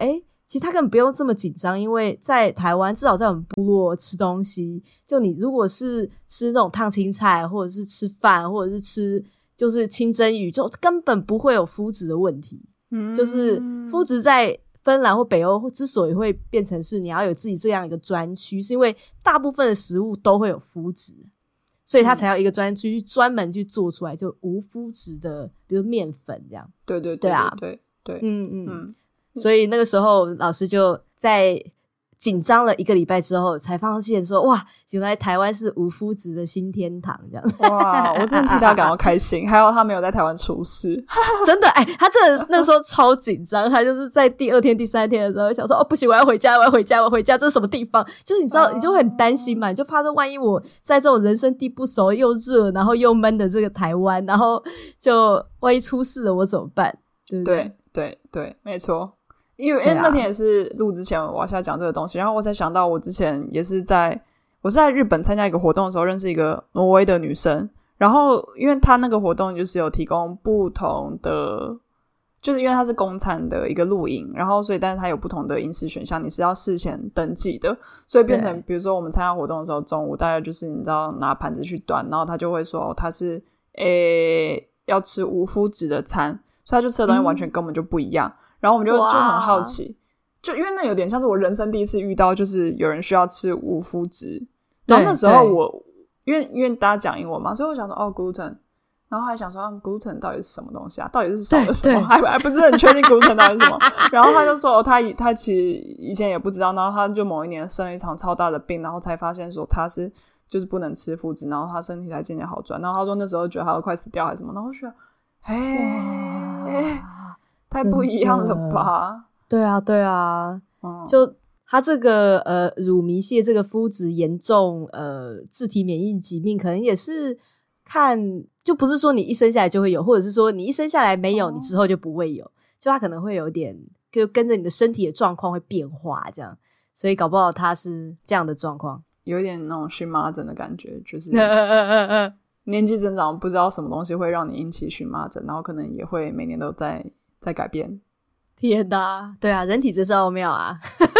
其实他根本不用这么紧张，因为在台湾至少在我们部落吃东西，就你如果是吃那种烫青菜或者是吃饭或者是吃就是清蒸鱼，就根本不会有肤质的问题、嗯、就是肤质在芬兰或北欧之所以会变成是你要有自己这样一个专区，是因为大部分的食物都会有肤质，所以他才要一个专区专门去做出来就无肤质的比如面粉这样。 对对对对啊， 对对对， 嗯嗯嗯，所以那个时候老师就在紧张了一个礼拜之后才发现说，哇，原来台湾是无肤质的新天堂这样。 哇，我真的替他感到开心。还有他没有在台湾出事。 真的，哎，他真的那时候超紧张，他就是在第二天第三天的时候想说，哦不行，我要回家，我要回家，我要回家，这是什么地方？就是你知道、哦、你就会很担心嘛，你就怕说万一我在这种人生地不熟又热然后又闷的这个台湾，然后就万一出事了我怎么办？对不对？ 对对对，没错。因为因为那天也是录之前我要下讲这个东西，然后我才想到我之前也是在我是在日本参加一个活动的时候认识一个挪威的女生，然后因为她那个活动就是有提供不同的，就是因为它是公餐的一个露营，然后所以但是它有不同的饮食选项，你是要事先登记的，所以变成比如说我们参加活动的时候中午大概就是你知道拿盘子去端，然后他就会说、哦、他是诶要吃无麸质的餐，所以他就吃的东西完全根本就不一样、嗯，然后我们就就很好奇，就因为那有点像是我人生第一次遇到就是有人需要吃无麸质，然后那时候我因为因为大家讲英文嘛，所以我想说哦 gluten， 然后还想说、嗯、gluten 到底是什么东西啊，到底是少了什么，还还不是很确定 gluten 到底是什么然后他就说、哦、他他其实以前也不知道，然后他就某一年生了一场超大的病，然后才发现说他是就是不能吃麸质，然后他身体才渐渐好转，然后他说那时候觉得他都快死掉还是什么，然后我觉得哎太不一样了吧。 对啊对啊、嗯、就他这个呃乳糜泻这个肤质严重呃自体免疫疾病可能也是看就不是说你一生下来就会有，或者是说你一生下来没有、哦、你之后就不会有，就他可能会有点就跟着你的身体的状况会变化这样，所以搞不好他是这样的状况， 有一点那种荨麻疹的感觉，就是年纪增长不知道什么东西会让你引起荨麻疹，然后可能也会每年都在在改变。 天哪，对啊，人体真是奥妙啊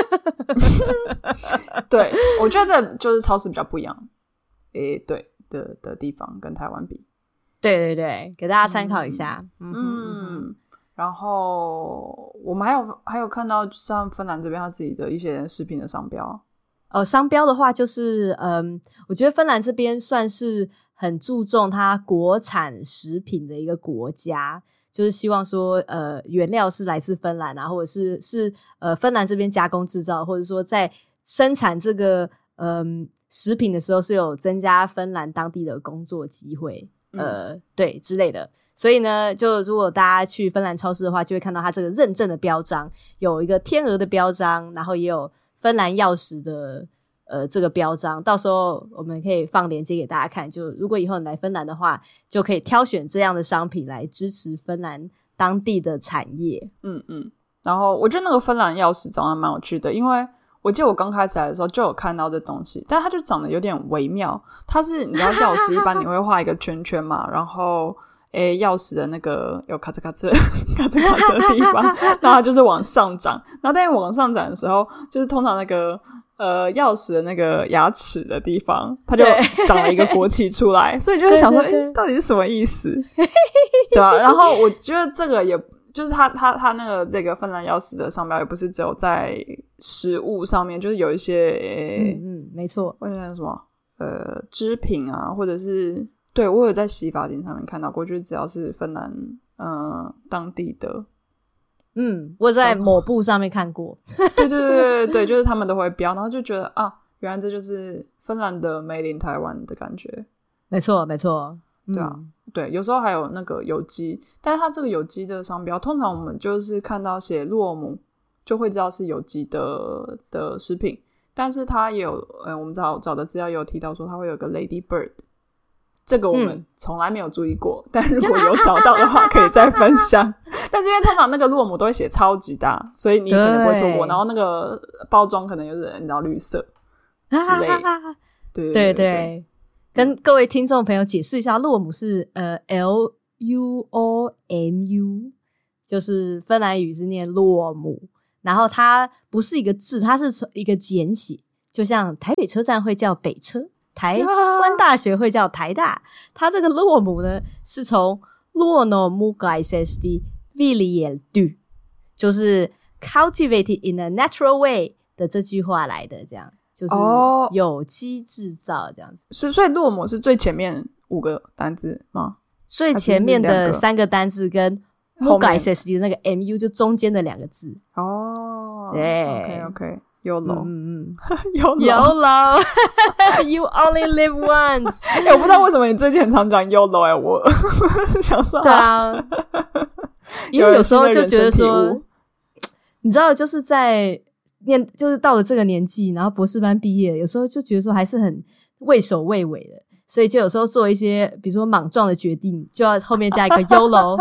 对，我觉得这就是超市比较不一样诶对 的, 的地方跟台湾比， 对对对，给大家参考一下。 嗯, 嗯然后我们还有还有看到像芬兰这边他自己的一些食品的商标。 呃，商标的话就是嗯，我觉得芬兰这边算是很注重它国产食品的一个国家，就是希望说呃原料是来自芬兰啊，或者是是呃芬兰这边加工制造，或者说在生产这个嗯食品的时候是有增加芬兰当地的工作机会，呃、嗯、对之类的。所以呢就如果大家去芬兰超市的话，就会看到它这个认证的标章，有一个天鹅的标章，然后也有芬兰钥匙的呃这个标章，到时候我们可以放链接给大家看，就如果以后你来芬兰的话，就可以挑选这样的商品来支持芬兰当地的产业。嗯嗯，然后我觉得那个芬兰钥匙长得蛮有趣的，因为我记得我刚开始来的时候就有看到这东西，但它就长得有点微妙，它是你知道钥匙一般你会画一个圈圈嘛然后诶，钥匙的那个有咔嚓咔嚓咔嚓咔嚓的地方然后它就是往上长，然后但是往上长的时候就是通常那个呃钥匙的那个牙齿的地方它就长了一个国旗出来所以就会想说诶到底是什么意思对啊，然后我觉得这个也就是它它它那个这个芬兰钥匙的商标也不是只有在食物上面，就是有一些诶嗯嗯没错， 我想什么呃织品啊，或者是对我有在洗发精上面看到过，就是只要是芬兰呃当地的， 嗯我在抹布上面看过对对对对对，就是他们都会标，然后就觉得啊原来这就是芬兰的 Made in 台湾的感觉。 没错没错， 对啊、嗯、对，有时候还有那个有机，但是它这个有机的商标通常我们就是看到写洛姆就会知道是有机的的食品，但是它也有呃我们找找的资料也有提到说它会有个 Lady Bird，这个我们从来没有注意过、嗯、但如果有找到的话可以再分享但是因为通常那个洛姆都会写超级大，所以你可能不会错过，然后那个包装可能就是你知道绿色之类对对 对, 对, 对跟各位听众朋友解释一下，洛姆是呃 L U O M U， 就是芬兰语是念洛姆， 然后它不是一个字，它是一个简写，就像台北车站会叫北车，台湾大学会叫台大，它这个洛姆呢是从洛诺姆盖塞斯的 Villiers 就是 cultivated in a natural way 的这句话来的，这样就是有机制造这样子。 是，所以洛姆是最前面五个单字吗？ 最前面的三个单字跟 姆盖塞斯的那个 mu 就中间的两个字。 哦， 对 ，OK OK。YOLO， 嗯嗯 ，YOLO， YOLO You only live once 、 欸、我不知道为什么你最近很常讲 YOLO 哎、欸，我想说对啊，因为有时候就觉得说，你知道就是在念，就是到了这个年纪，然后博士班毕业，有时候就觉得说还是很畏首畏尾的，所以就有时候做一些比如说莽撞的决定，就要后面加一个 YOLO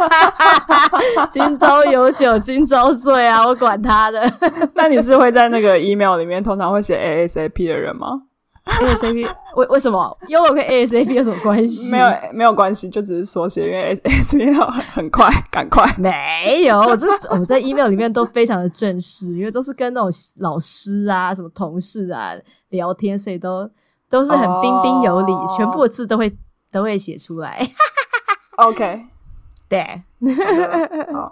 今朝有酒今朝醉啊，我管他的。 那你是会在那个 email 里面通常会写 A S A P 的人吗？ A S A P 为为什么 YOLO 跟 A S A P 有什么关系？ 没有没有关系，就只是缩写，因为 A S A P 很快赶快。 没有，我这我在 email 里面都非常的正式，因为都是跟那种老师啊什么同事啊聊天，所以都都是很彬彬有礼、oh. 全部的字都会都会写出来。 OK， 对， 好。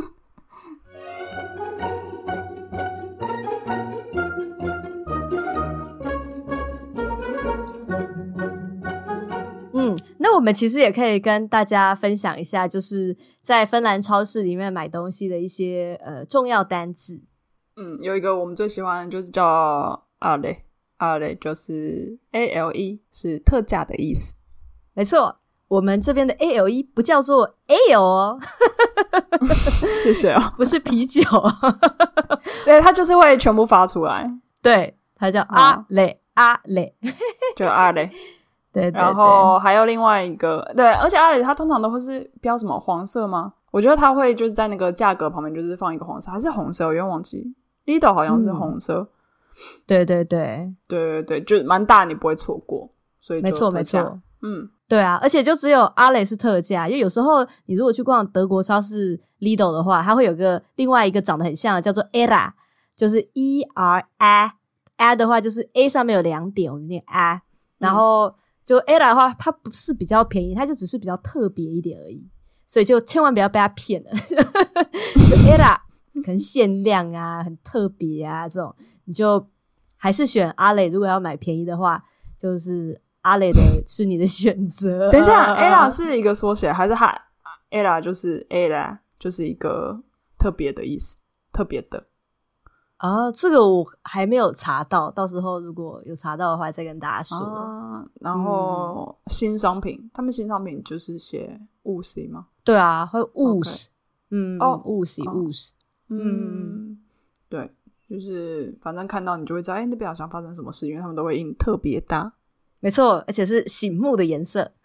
嗯，那我们其实也可以跟大家分享一下，就是在芬兰超市里面买东西的一些呃重要单字。 嗯，有一个我们最喜欢的就是叫阿雷。阿雷就是 A L E 是特价的意思。 没错，我们这边的 A L E 不叫做 Ale 哦。 谢谢哦， 不是啤酒。 对，它就是会全部发出来。 对，它叫阿雷、啊、阿雷， 就阿雷。 对, 对, 对， 然后还有另外一个，对，而且阿雷它通常都会是标什么黄色吗？我觉得它会就是在那个价格旁边就是放一个黄色，还是红色，我有点忘记。Lido 好像是红色。嗯， 对对对对对对，就蛮大，你不会错过，所以就没错没错， 嗯， 对啊，而且就只有阿雷是特价，因为有时候你如果去逛德国超市 Lidl 的话，它会有个另外一个长得很像的叫做 Era， 就是 E R A A 的话就是 A 上面有两点，我们念 A， 然后就 Era 的话它不是比较便宜，它就只是比较特别一点而已，所以就千万不要被它骗了。就 Era可能限量啊很特别啊这种，你就还是选阿雷，如果要买便宜的话就是阿雷的是你的选择。 等一下 Ella 是一个缩写还是它 Ella 就是 Ella 就是一个特别的意思，特别的啊，这个我还没有查到，到时候如果有查到的话再跟大家说。 啊，然后、嗯、新商品，他们新商品就是写物 C 吗？ 对啊，会物 C， 嗯， 哦， 物 C 物 C， 嗯，对，就是反正看到你就会知道，哎，那边好像发生什么事，因为他们都会印特别大， 没错，而且是醒目的颜色。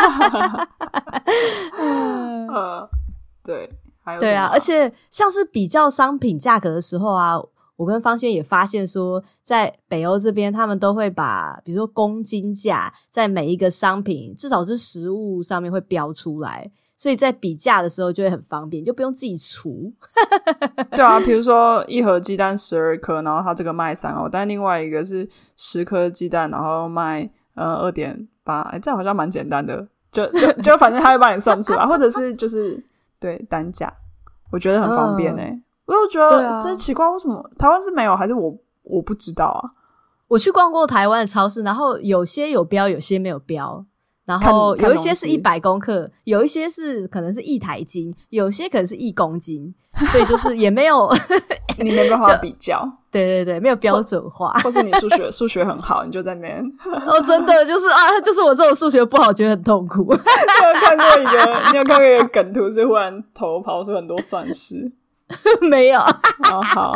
呃，对，还有对啊，而且像是比较商品价格的时候啊，我跟方轩也发现说，在北欧这边他们都会把比如说公斤价在每一个商品至少是食物上面会标出来，所以在比价的时候就会很方便，就不用自己除。 对啊，比如说一盒鸡蛋十二颗，然后它这个卖三欧，但另外一个是十颗鸡蛋然后卖呃 二点八， 哎，这好像蛮简单的，就就就反正他会帮你算出来，或者是就是对单价，我觉得很方便欸、嗯、我就觉得、啊、这奇怪，为什么台湾是没有，还是我我不知道啊？ 我去逛过台湾的超市，然后有些有标，有些没有标，然后有一些是一百公克，有一些是可能是一台斤，有些可能是一公斤，所以就是也没有你没办法比较， 对对对，没有标准化， 或, 或是你数学数学很好，你就在那边哦，真的就是啊，就是我这种数学不好，觉得很痛苦。 你有看过一个，你有看过一个梗图，是忽然头跑出很多算式？ 没有。 哦，好，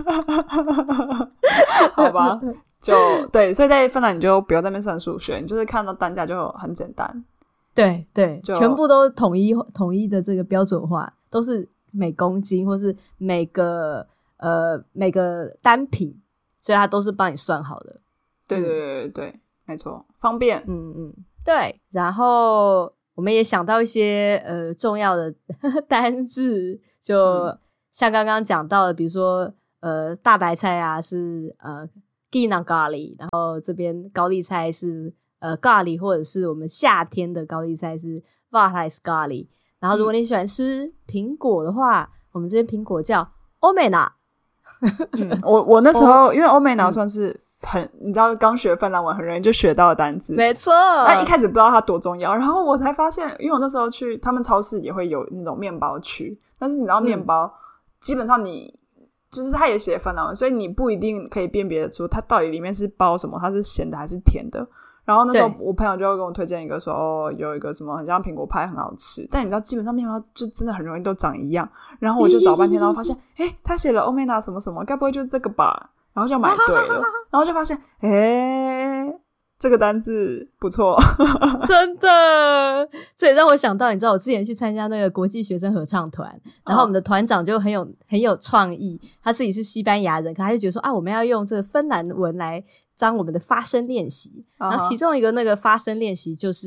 好吧。就对，所以在芬兰你就不要在那边算数学，你就是看到单价就很简单。 对对，全部都统一统一的这个标准化，都是每公斤或是每个呃每个单品，所以它都是帮你算好的。 对对对对对，没错，方便。 嗯嗯，对。然后我们也想到一些呃重要的单字，就。嗯像刚刚讲到的，比如说呃大白菜啊是呃 Ginang 咖喱，然后这边高丽菜是呃咖喱，或者是我们夏天的高丽菜是 Vatais 咖喱。然后如果你喜欢吃苹果的话、嗯、我们这边苹果叫 Omena。 嗯、我我那时候因为 Omena 算是很、嗯、你知道刚学芬兰文很容易就学到的单字， 没错。 但一开始不知道它多重要，然后我才发现，因为我那时候去他们超市也会有那种面包区，但是你知道面包、嗯、基本上你就是它也写芬兰文，所以你不一定可以辨别出它到底里面是包什么，它是咸的还是甜的。然后那时候我朋友就会跟我推荐一个说哦有一个什么很像苹果派很好吃，但你知道基本上面包就真的很容易都长一样，然后我就找半天然后发现诶他写了 Omena 什么什么，该不会就是这个吧，然后就买对了然后就发现诶这个单字不错真的。这也让我想到你知道我之前去参加那个国际学生合唱团，然后我们的团长就很有很有创意，他自己是西班牙人，可他就觉得说啊我们要用这个芬兰文来当我们的发声练习、uh-huh. 然后其中一个那个发声练习就是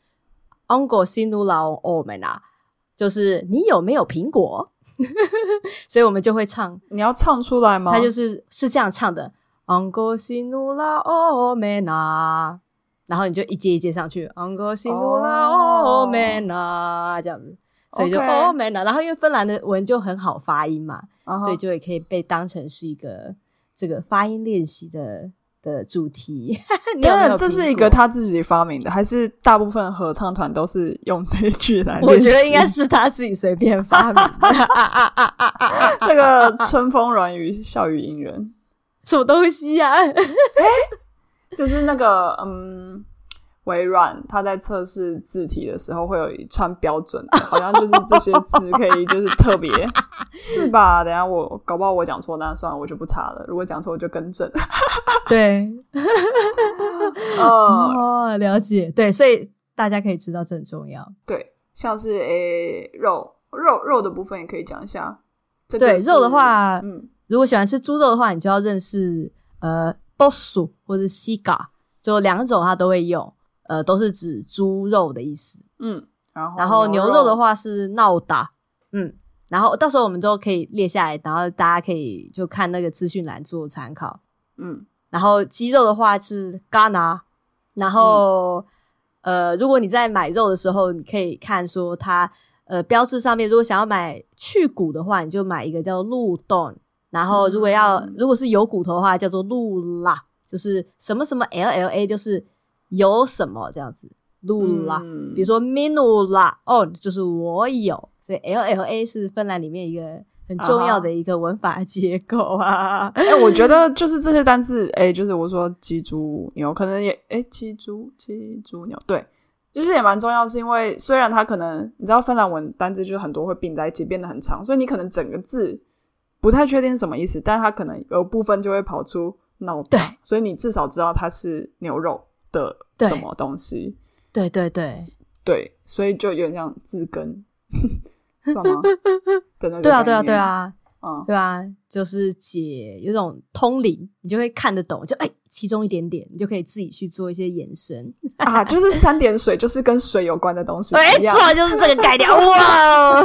Onko sinulla on omena， 就是你有没有苹果所以我们就会唱。 你要唱出来吗？ 他就是是这样唱的 Onko sinulla on omena， 然后你就一阶一阶上去 Onko sinulla on omena、oh. 这样子，所以就 okay. omena， 然后因为芬兰的文就很好发音嘛、uh-huh. 所以就也可以被当成是一个这个发音练习的的主题你有没有？ 这是一个他自己发明的还是大部分合唱团都是用这一句来练习？ 我觉得应该是他自己随便发明的那个春风软语笑语迎人什么东西啊欸、 就是那个嗯，微软他在测试字体的时候会有一串标准的，好像就是这些字可以就是特别是吧？等一下我搞不好我讲错，那算了我就不查了，如果讲错我就更正对哦, 哦了解。对，所以大家可以知道这很重要。 对，像是诶肉肉肉的部分也可以讲一下、这个、 对肉的话嗯， 如果喜欢吃猪肉的话你就要认识呃 bossu 或是 siga， 就两种它都会用，呃，都是指猪肉的意思。 嗯，然后然后牛肉的话是 nauta， 嗯，然后到时候我们都可以列下来，然后大家可以就看那个资讯栏做参考。 嗯， 然后鸡肉的话是 gana， 然后、嗯、呃，如果你在买肉的时候，你可以看说它呃标志上面，如果想要买去骨的话，你就买一个叫鹿冻，然后如果要、嗯、如果是有骨头的话，叫做鹿拉，就是什么什么 L L A， 就是有什么这样子。鹿拉、嗯、比如说 minulla on 就是我有，所以 L L A 是芬兰里面一个很重要的一个文法结构啊。 哎、欸，我觉得就是这些单字，哎、欸，就是我说鸡猪牛，可能也哎、欸，鸡猪鸡猪牛，对，就是也蛮重要，是因为虽然它可能你知道芬兰文单字就是很多会并在一起变得很长，所以你可能整个字不太确定是什么意思，但它可能有部分就会跑出脑袋，对，所以你至少知道它是牛肉的什么东西。 对对对对，所以就有点像字根算吗的那个对啊对啊对啊嗯， 对啊，就是解有种通灵，你就会看得懂，就哎其中一点点你就可以自己去做一些延伸啊，就是三点水就是跟水有关的东西， 没错，就是这个概念哇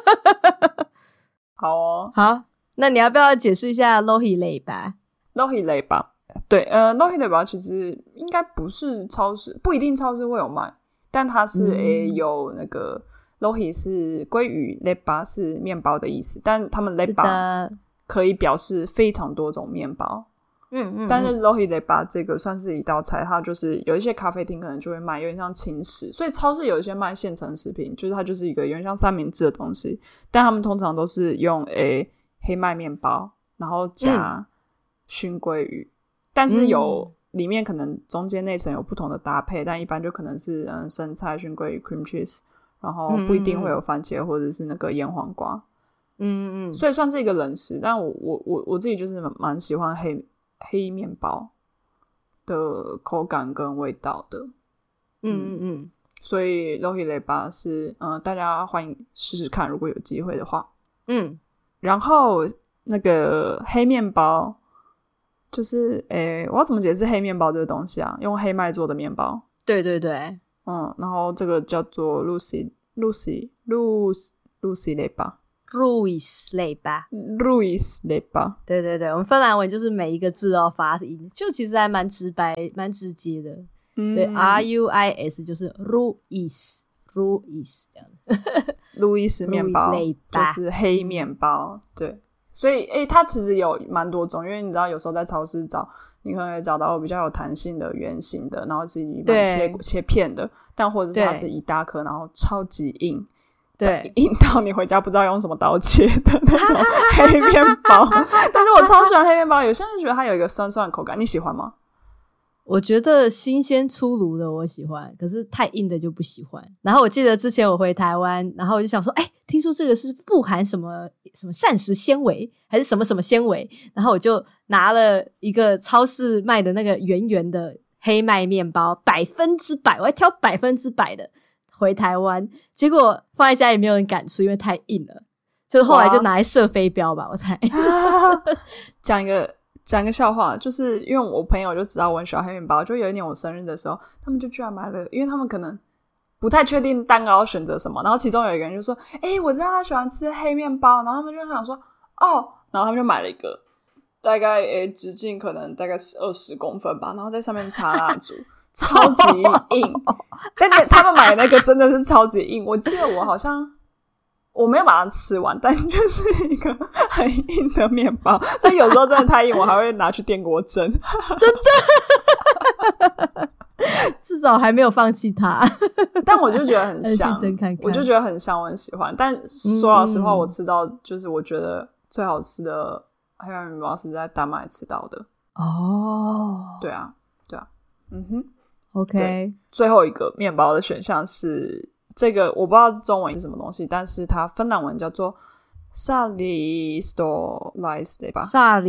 好哦， 好，那你要不要解释一下 lohi 吧 lohi 类吧？对，呃 lohi 类吧其实应该不是超市，不一定超市会有卖，但它是、嗯、诶有那个 lohi 是鲑鱼， lepa 是面包的意思，但他们 lepa 可以表示非常多种面包。嗯 嗯, 嗯，但是 lohi lepa 这个算是一道菜，它就是有一些咖啡厅可能就会卖，有点像轻食，所以超市有一些卖现成食品，就是它就是一个有点像三明治的东西，但他们通常都是用诶黑麦面包，然后加熏鲑鱼、嗯，但是有里面可能中间内层有不同的搭配，但一般就可能是嗯生菜、熏鲑鱼、cream cheese， 然后不一定会有番茄或者是那个腌黄瓜。嗯嗯，所以算是一个冷食，但我我我我自己就是蛮喜欢黑黑面包的口感跟味道的。嗯嗯嗯，所以 lohi lepa 是嗯大家欢迎试试看，如果有机会的话。嗯，然后那个黑面包就是诶我要怎么解释黑面包这个东西啊？用黑麦做的面包。 对对对， 嗯，然后这个叫做 Lucy Lucy Lucy Lucy lepa ruisleipä ruisleipä， 对对对，我们芬兰文就是每一个字都要发音，就其实还蛮直白蛮直接的，所以 R U I S 就是 ruis ruis 这样路易斯面包就是黑面包，对，所以诶它其实有蛮多种，因为你知道有时候在超市找你可能会找到比较有弹性的圆形的，然后自己切切片的，但或者是它是一大颗然后超级硬， 对， 硬到你回家不知道用什么刀切的那种黑面包但是我超喜欢黑面包，有些人觉得它有一个酸酸的口感，你喜欢吗？ 我觉得新鲜出炉的我喜欢，可是太硬的就不喜欢。然后我记得之前我回台湾，然后我就想说哎，听说这个是富含什么什么膳食纤维还是什么什么纤维，然后我就拿了一个超市卖的那个圆圆的黑麦面包，百分之百我还挑百分之百的回台湾，结果放在家里没有人敢吃，因为太硬了，所以后来就拿来射飞镖吧我猜讲一个讲一个笑话，就是因为我朋友就知道我很喜欢黑面包，就有一年我生日的时候他们就居然买了，因为他们可能不太确定蛋糕要选择什么，然后其中有一个人就说诶我知道他喜欢吃黑面包，然后他们就想说哦，然后他们就买了一个大概诶直径可能大概二十公分吧，然后在上面插蜡烛超级硬但是他们买的那个真的是超级硬，我记得我好像我没有把它吃完，但就是一个很硬的面包，所以有时候真的太硬我还会拿去电锅蒸真的至少还没有放弃它但我就觉得很香看看我就觉得很香，我很喜欢，但说老实话、嗯、我吃到就是我觉得最好吃的黑面包是在丹麦吃到的哦， 对啊对啊嗯哼 OK， 最后一个面包的选项是这个我不知道中文是什么东西，但是它芬兰文叫做 Saaristolaisleipä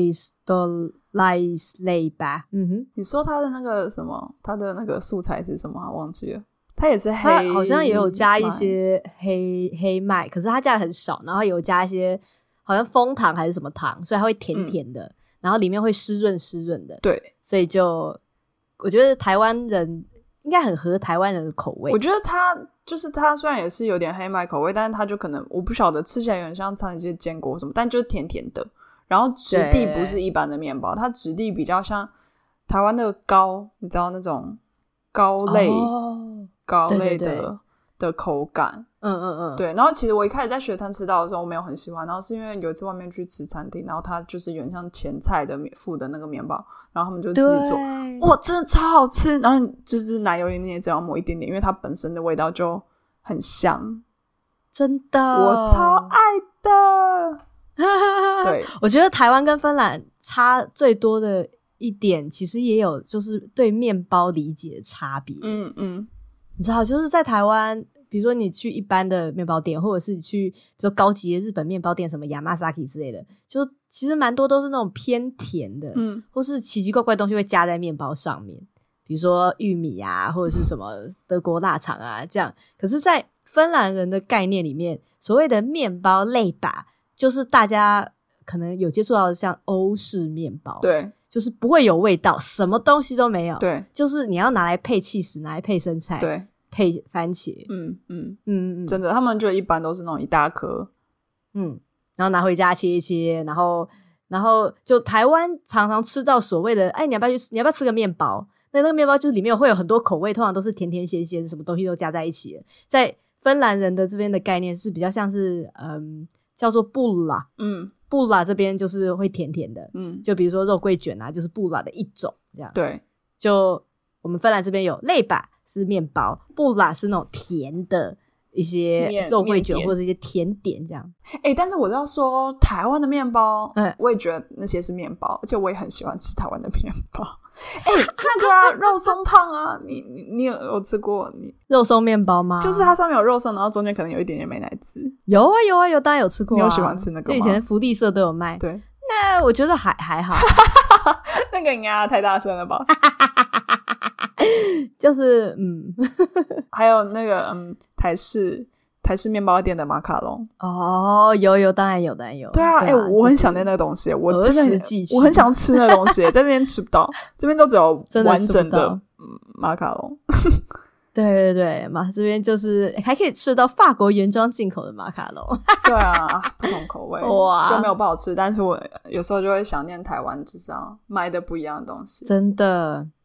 Saaristolaisleipä 嗯哼， 你说它的那个什么它的那个素材是什么我忘记了，它也是黑，它好像也有加一些黑黑麦，可是它加的很少，然后有加一些好像枫糖还是什么糖，所以它会甜甜的、嗯、然后里面会湿润湿润的， 对， 所以就我觉得台湾人应该很合台湾人的口味。 我觉得它就是它虽然也是有点黑麦口味，但是它就可能我不晓得吃起来有点像尝一些坚果什么，但就是甜甜的，然后质地不是一般的面包，它质地比较像台湾的糕，你知道那种糕类、哦、糕类的对对对的口感， 嗯嗯嗯， 对。然后其实我一开始在学餐吃到的时候我没有很喜欢，然后是因为有一次外面去吃餐厅，然后它就是有点像前菜的附的那个面包，然后他们就自己做，哇真的超好吃，然后就是奶油你也只要抹一点点，因为它本身的味道就很香， 真的我超爱的对， 我觉得台湾跟芬兰差最多的一点其实也有就是对面包理解的差别， 嗯嗯， 你知道就是在台湾比如说你去一般的面包店，或者是去比如说高级的日本面包店什么 Yamasaki 之类的，就其实蛮多都是那种偏甜的，嗯，或是奇奇怪怪的东西会加在面包上面，比如说玉米啊或者是什么德国腊肠啊这样。可是在芬兰人的概念里面，所谓的面包类吧就是大家可能有接触到的像欧式面包， 对， 就是不会有味道，什么东西都没有， 对， 就是你要拿来配起司，拿来配生菜， 对， 配番茄， 嗯嗯嗯嗯， 真的他们就一般都是那种一大颗， 嗯，然后拿回家切一切，然后然后就台湾常常吃到所谓的哎你要不要去你要不要吃个面包，那那个面包就是里面会有很多口味，通常都是甜甜咸咸什么东西都加在一起的。在芬兰人的这边的概念是比较像是嗯叫做布拉，嗯，布拉这边就是会甜甜的，嗯，就比如说肉桂卷啊就是布拉的一种这样， 对， 就我们芬兰这边有类吧是面包，布拉是那种甜的一些肉桂卷或者一些甜点这样。 欸，但是我要说台湾的面包，嗯，我也觉得那些是面包，而且我也很喜欢吃台湾的面包。欸，那个啊肉松胖啊，你你你有有吃过你肉松面包吗？ 就是它上面有肉松，然后中间可能有一点点美乃滋。 有啊有啊有，当然有吃过啊。 你有喜欢吃那个吗？ 就以前福利社都有卖。 对， 那我觉得还还好。 那个应该太大声了吧。 就是嗯还有那个嗯台式台式面包店的马卡龙。 哦有有当然有当然有。 对啊，哎、啊欸，我很想念那个东西，我真的我很想吃那个东西，在那边吃不到，这边都只有完整的马卡龙。 对对对嘛，这边就是还可以吃到法国原装进口的马卡龙。 对啊，不同口味哇，就没有不好吃，但是我有时候就会想念台湾就是要买的不一样的东西。 真的